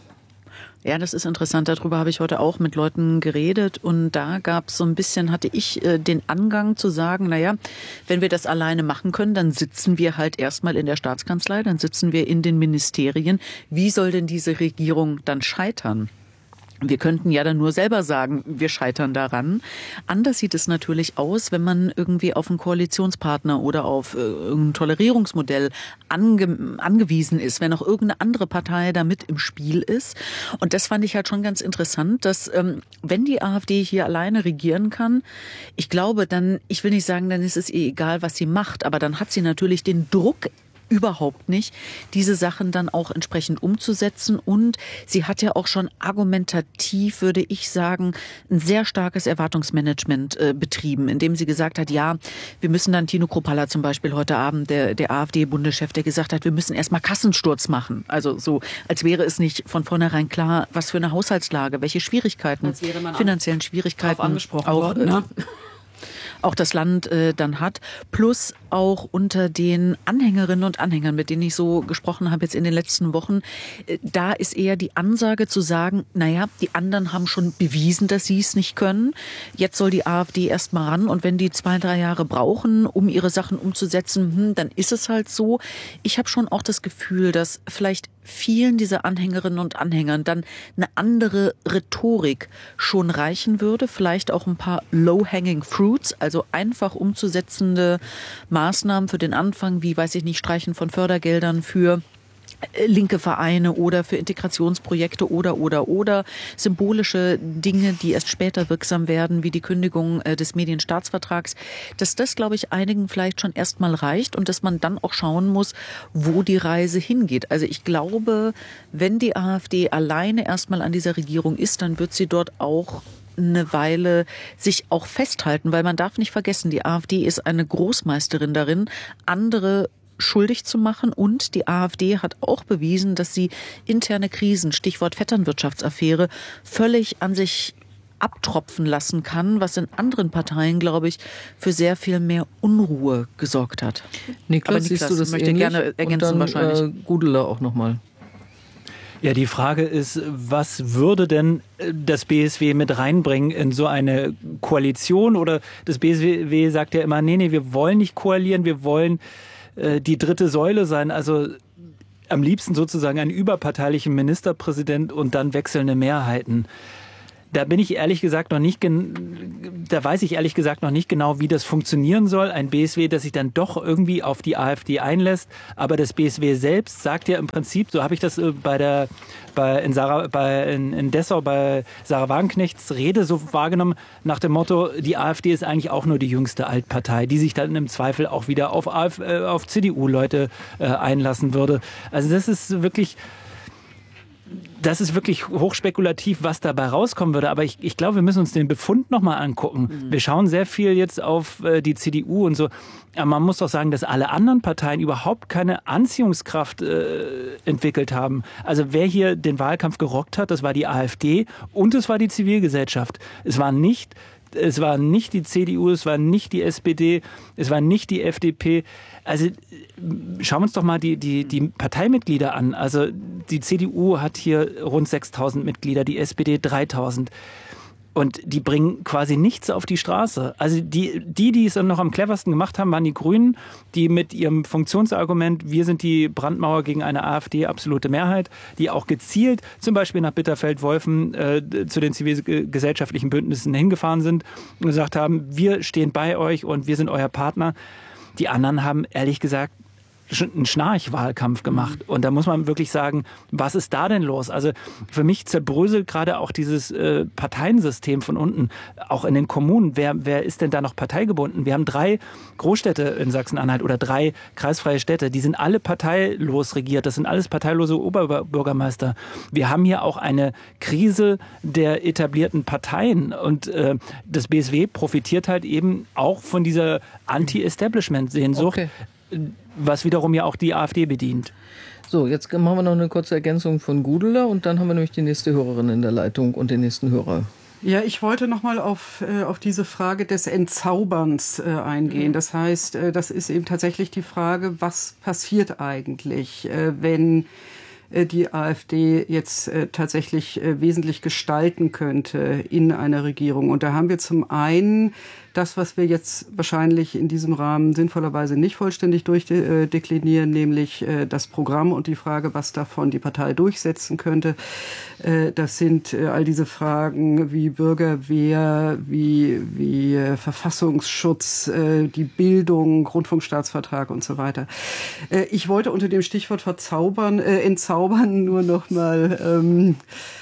Ja, das ist interessant. Darüber habe ich heute auch mit Leuten geredet. Und da gab es so ein bisschen, hatte ich den Angang zu sagen, naja, wenn wir das alleine machen können, dann sitzen wir halt erstmal in der Staatskanzlei, dann sitzen wir in den Ministerien. Wie soll denn diese Regierung dann scheitern? Wir könnten ja dann nur selber sagen, wir scheitern daran. Anders sieht es natürlich aus, wenn man irgendwie auf einen Koalitionspartner oder auf irgendein Tolerierungsmodell angewiesen ist, wenn auch irgendeine andere Partei da mit im Spiel ist. Und das fand ich halt schon ganz interessant, dass wenn die AfD hier alleine regieren kann, ich glaube dann, ich will nicht sagen, dann ist es ihr egal, was sie macht, aber dann hat sie natürlich den Druck überhaupt nicht, diese Sachen dann auch entsprechend umzusetzen. Und sie hat ja auch schon argumentativ, würde ich sagen, ein sehr starkes Erwartungsmanagement betrieben, indem sie gesagt hat, ja, wir müssen dann, Tino Kruppalla zum Beispiel heute Abend, der AfD-Bundeschef, der gesagt hat, wir müssen erstmal Kassensturz machen. Also so, als wäre es nicht von vornherein klar, was für eine Haushaltslage, welche Schwierigkeiten, finanziellen Schwierigkeiten angesprochen worden, ne? Auch das Land dann hat, plus auch unter den Anhängerinnen und Anhängern, mit denen ich so gesprochen habe jetzt in den letzten Wochen, da ist eher die Ansage zu sagen, naja, die anderen haben schon bewiesen, dass sie es nicht können. Jetzt soll die AfD erst mal ran und wenn die 2-3 Jahre brauchen, um ihre Sachen umzusetzen, dann ist es halt so. Ich habe schon auch das Gefühl, dass vielleicht vielen dieser Anhängerinnen und Anhängern dann eine andere Rhetorik schon reichen würde, vielleicht auch ein paar low-hanging fruits, also einfach umzusetzende Maßnahmen für den Anfang, wie, weiß ich nicht, Streichen von Fördergeldern für linke Vereine oder für Integrationsprojekte oder symbolische Dinge, die erst später wirksam werden, wie die Kündigung des Medienstaatsvertrags, dass das, glaube ich, einigen vielleicht schon erstmal reicht und dass man dann auch schauen muss, wo die Reise hingeht. Also ich glaube, wenn die AfD alleine erstmal an dieser Regierung ist, dann wird sie dort auch eine Weile sich auch festhalten, weil man darf nicht vergessen, die AfD ist eine Großmeisterin darin, andere schuldig zu machen, und die AfD hat auch bewiesen, dass sie interne Krisen, Stichwort Vetternwirtschaftsaffäre, völlig an sich abtropfen lassen kann, was in anderen Parteien, glaube ich, für sehr viel mehr Unruhe gesorgt hat. Niklas, siehst du das möchte ähnlich? gerne ergänzen, und dann, wahrscheinlich. Gudeler auch nochmal. Ja, die Frage ist, was würde denn das BSW mit reinbringen in so eine Koalition? Oder das BSW sagt ja immer, nee, wir wollen nicht koalieren, wir wollen die dritte Säule sein, also am liebsten sozusagen einen überparteilichen Ministerpräsident und dann wechselnde Mehrheiten. Da bin ich ehrlich gesagt noch nicht, da weiß ich ehrlich gesagt noch nicht genau, wie das funktionieren soll. Ein BSW, das sich dann doch irgendwie auf die AfD einlässt. Aber das BSW selbst sagt ja im Prinzip, so habe ich das in Dessau bei Sarah Wagenknechts Rede so wahrgenommen, nach dem Motto, die AfD ist eigentlich auch nur die jüngste Altpartei, die sich dann im Zweifel auch wieder auf CDU-Leute einlassen würde. Also das ist wirklich hochspekulativ, was dabei rauskommen würde. Aber ich glaube, wir müssen uns den Befund nochmal angucken. Wir schauen sehr viel jetzt auf die CDU und so. Aber man muss doch sagen, dass alle anderen Parteien überhaupt keine Anziehungskraft entwickelt haben. Also wer hier den Wahlkampf gerockt hat, das war die AfD und es war die Zivilgesellschaft. Es war nicht die CDU, es war nicht die SPD, es war nicht die FDP. Also schauen wir uns doch mal die Parteimitglieder an. Also die CDU hat hier rund 6.000 Mitglieder, die SPD 3.000. Und die bringen quasi nichts auf die Straße. Also die es dann noch am cleversten gemacht haben, waren die Grünen, die mit ihrem Funktionsargument, wir sind die Brandmauer gegen eine AfD, absolute Mehrheit, die auch gezielt zum Beispiel nach Bitterfeld-Wolfen zu den zivilgesellschaftlichen Bündnissen hingefahren sind und gesagt haben, wir stehen bei euch und wir sind euer Partner. Die anderen haben ehrlich gesagt einen Schnarchwahlkampf gemacht. Und da muss man wirklich sagen, was ist da denn los? Also für mich zerbröselt gerade auch dieses Parteiensystem von unten, auch in den Kommunen. Wer ist denn da noch parteigebunden? Wir haben 3 Großstädte in Sachsen-Anhalt oder 3 kreisfreie Städte. Die sind alle parteilos regiert. Das sind alles parteilose Oberbürgermeister. Wir haben hier auch eine Krise der etablierten Parteien. Und das BSW profitiert halt eben auch von dieser Anti-Establishment-Sehnsucht. Okay. Was wiederum ja auch die AfD bedient. So, jetzt machen wir noch eine kurze Ergänzung von Gudeler und dann haben wir nämlich die nächste Hörerin in der Leitung und den nächsten Hörer. Ja, ich wollte nochmal auf diese Frage des Entzauberns eingehen. Das heißt, das ist eben tatsächlich die Frage, was passiert eigentlich, wenn die AfD jetzt tatsächlich wesentlich gestalten könnte in einer Regierung. Und da haben wir zum einen das, was wir jetzt wahrscheinlich in diesem Rahmen sinnvollerweise nicht vollständig durchdeklinieren, nämlich das Programm und die Frage, was davon die Partei durchsetzen könnte. Das sind all diese Fragen wie Bürgerwehr, wie Verfassungsschutz, die Bildung, Rundfunkstaatsvertrag und so weiter. Ich wollte unter dem Stichwort entzaubern nur noch mal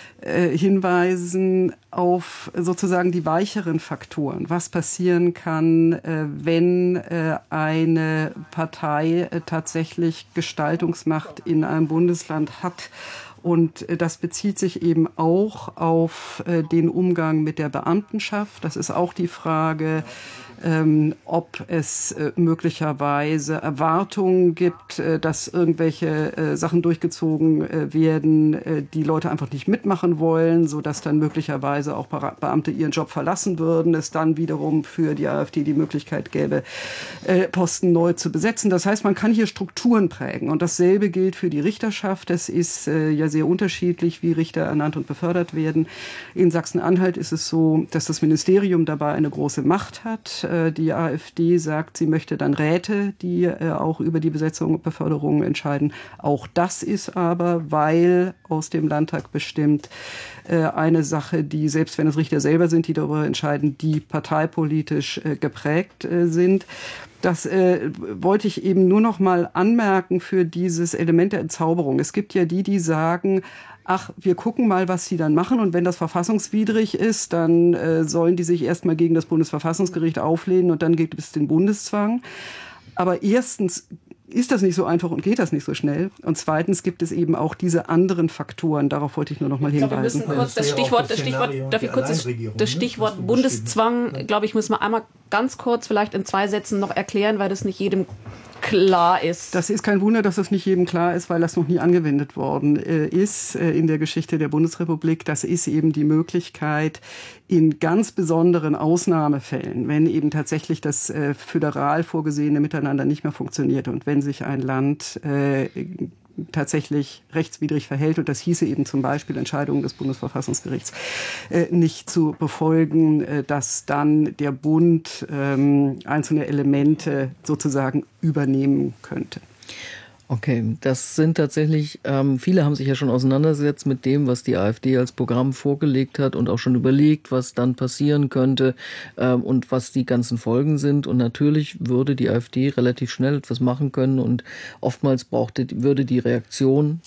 hinweisen auf sozusagen die weicheren Faktoren. Was passieren kann, wenn eine Partei tatsächlich Gestaltungsmacht in einem Bundesland hat. Und das bezieht sich eben auch auf den Umgang mit der Beamtenschaft. Das ist auch die Frage, ob es möglicherweise Erwartungen gibt, dass irgendwelche Sachen durchgezogen werden, die Leute einfach nicht mitmachen wollen, sodass dann möglicherweise auch Beamte ihren Job verlassen würden, es dann wiederum für die AfD die Möglichkeit gäbe, Posten neu zu besetzen. Das heißt, man kann hier Strukturen prägen. Und dasselbe gilt für die Richterschaft. Es ist ja sehr unterschiedlich, wie Richter ernannt und befördert werden. In Sachsen-Anhalt ist es so, dass das Ministerium dabei eine große Macht hat. Die AfD sagt, sie möchte dann Räte, die auch über die Besetzung und Beförderung entscheiden. Auch das ist aber, weil aus dem Landtag bestimmt, eine Sache, die, selbst wenn es Richter selber sind, die darüber entscheiden, die parteipolitisch geprägt sind. Das wollte ich eben nur noch mal anmerken für dieses Element der Entzauberung. Es gibt ja die sagen, ach, wir gucken mal, was sie dann machen. Und wenn das verfassungswidrig ist, dann sollen die sich erstmal gegen das Bundesverfassungsgericht auflehnen und dann gibt es den Bundeszwang. Aber erstens ist das nicht so einfach und geht das nicht so schnell. Und zweitens gibt es eben auch diese anderen Faktoren. Darauf wollte ich nur noch mal hinweisen. Wir müssen kurz das Stichwort Bundeszwang, glaube ich, müssen wir einmal ganz kurz vielleicht in 2 Sätzen noch erklären, weil das nicht jedem klar ist. Das ist kein Wunder, dass das nicht jedem klar ist, weil das noch nie angewendet worden ist in der Geschichte der Bundesrepublik. Das ist eben die Möglichkeit, in ganz besonderen Ausnahmefällen, wenn eben tatsächlich das föderal vorgesehene Miteinander nicht mehr funktioniert und wenn sich ein Land tatsächlich rechtswidrig verhält, und das hieße eben zum Beispiel Entscheidungen des Bundesverfassungsgerichts nicht zu befolgen, dass dann der Bund einzelne Elemente sozusagen übernehmen könnte. Okay, das sind tatsächlich, viele haben sich ja schon auseinandergesetzt mit dem, was die AfD als Programm vorgelegt hat und auch schon überlegt, was dann passieren könnte und was die ganzen Folgen sind. Und natürlich würde die AfD relativ schnell etwas machen können und oftmals würde die Reaktion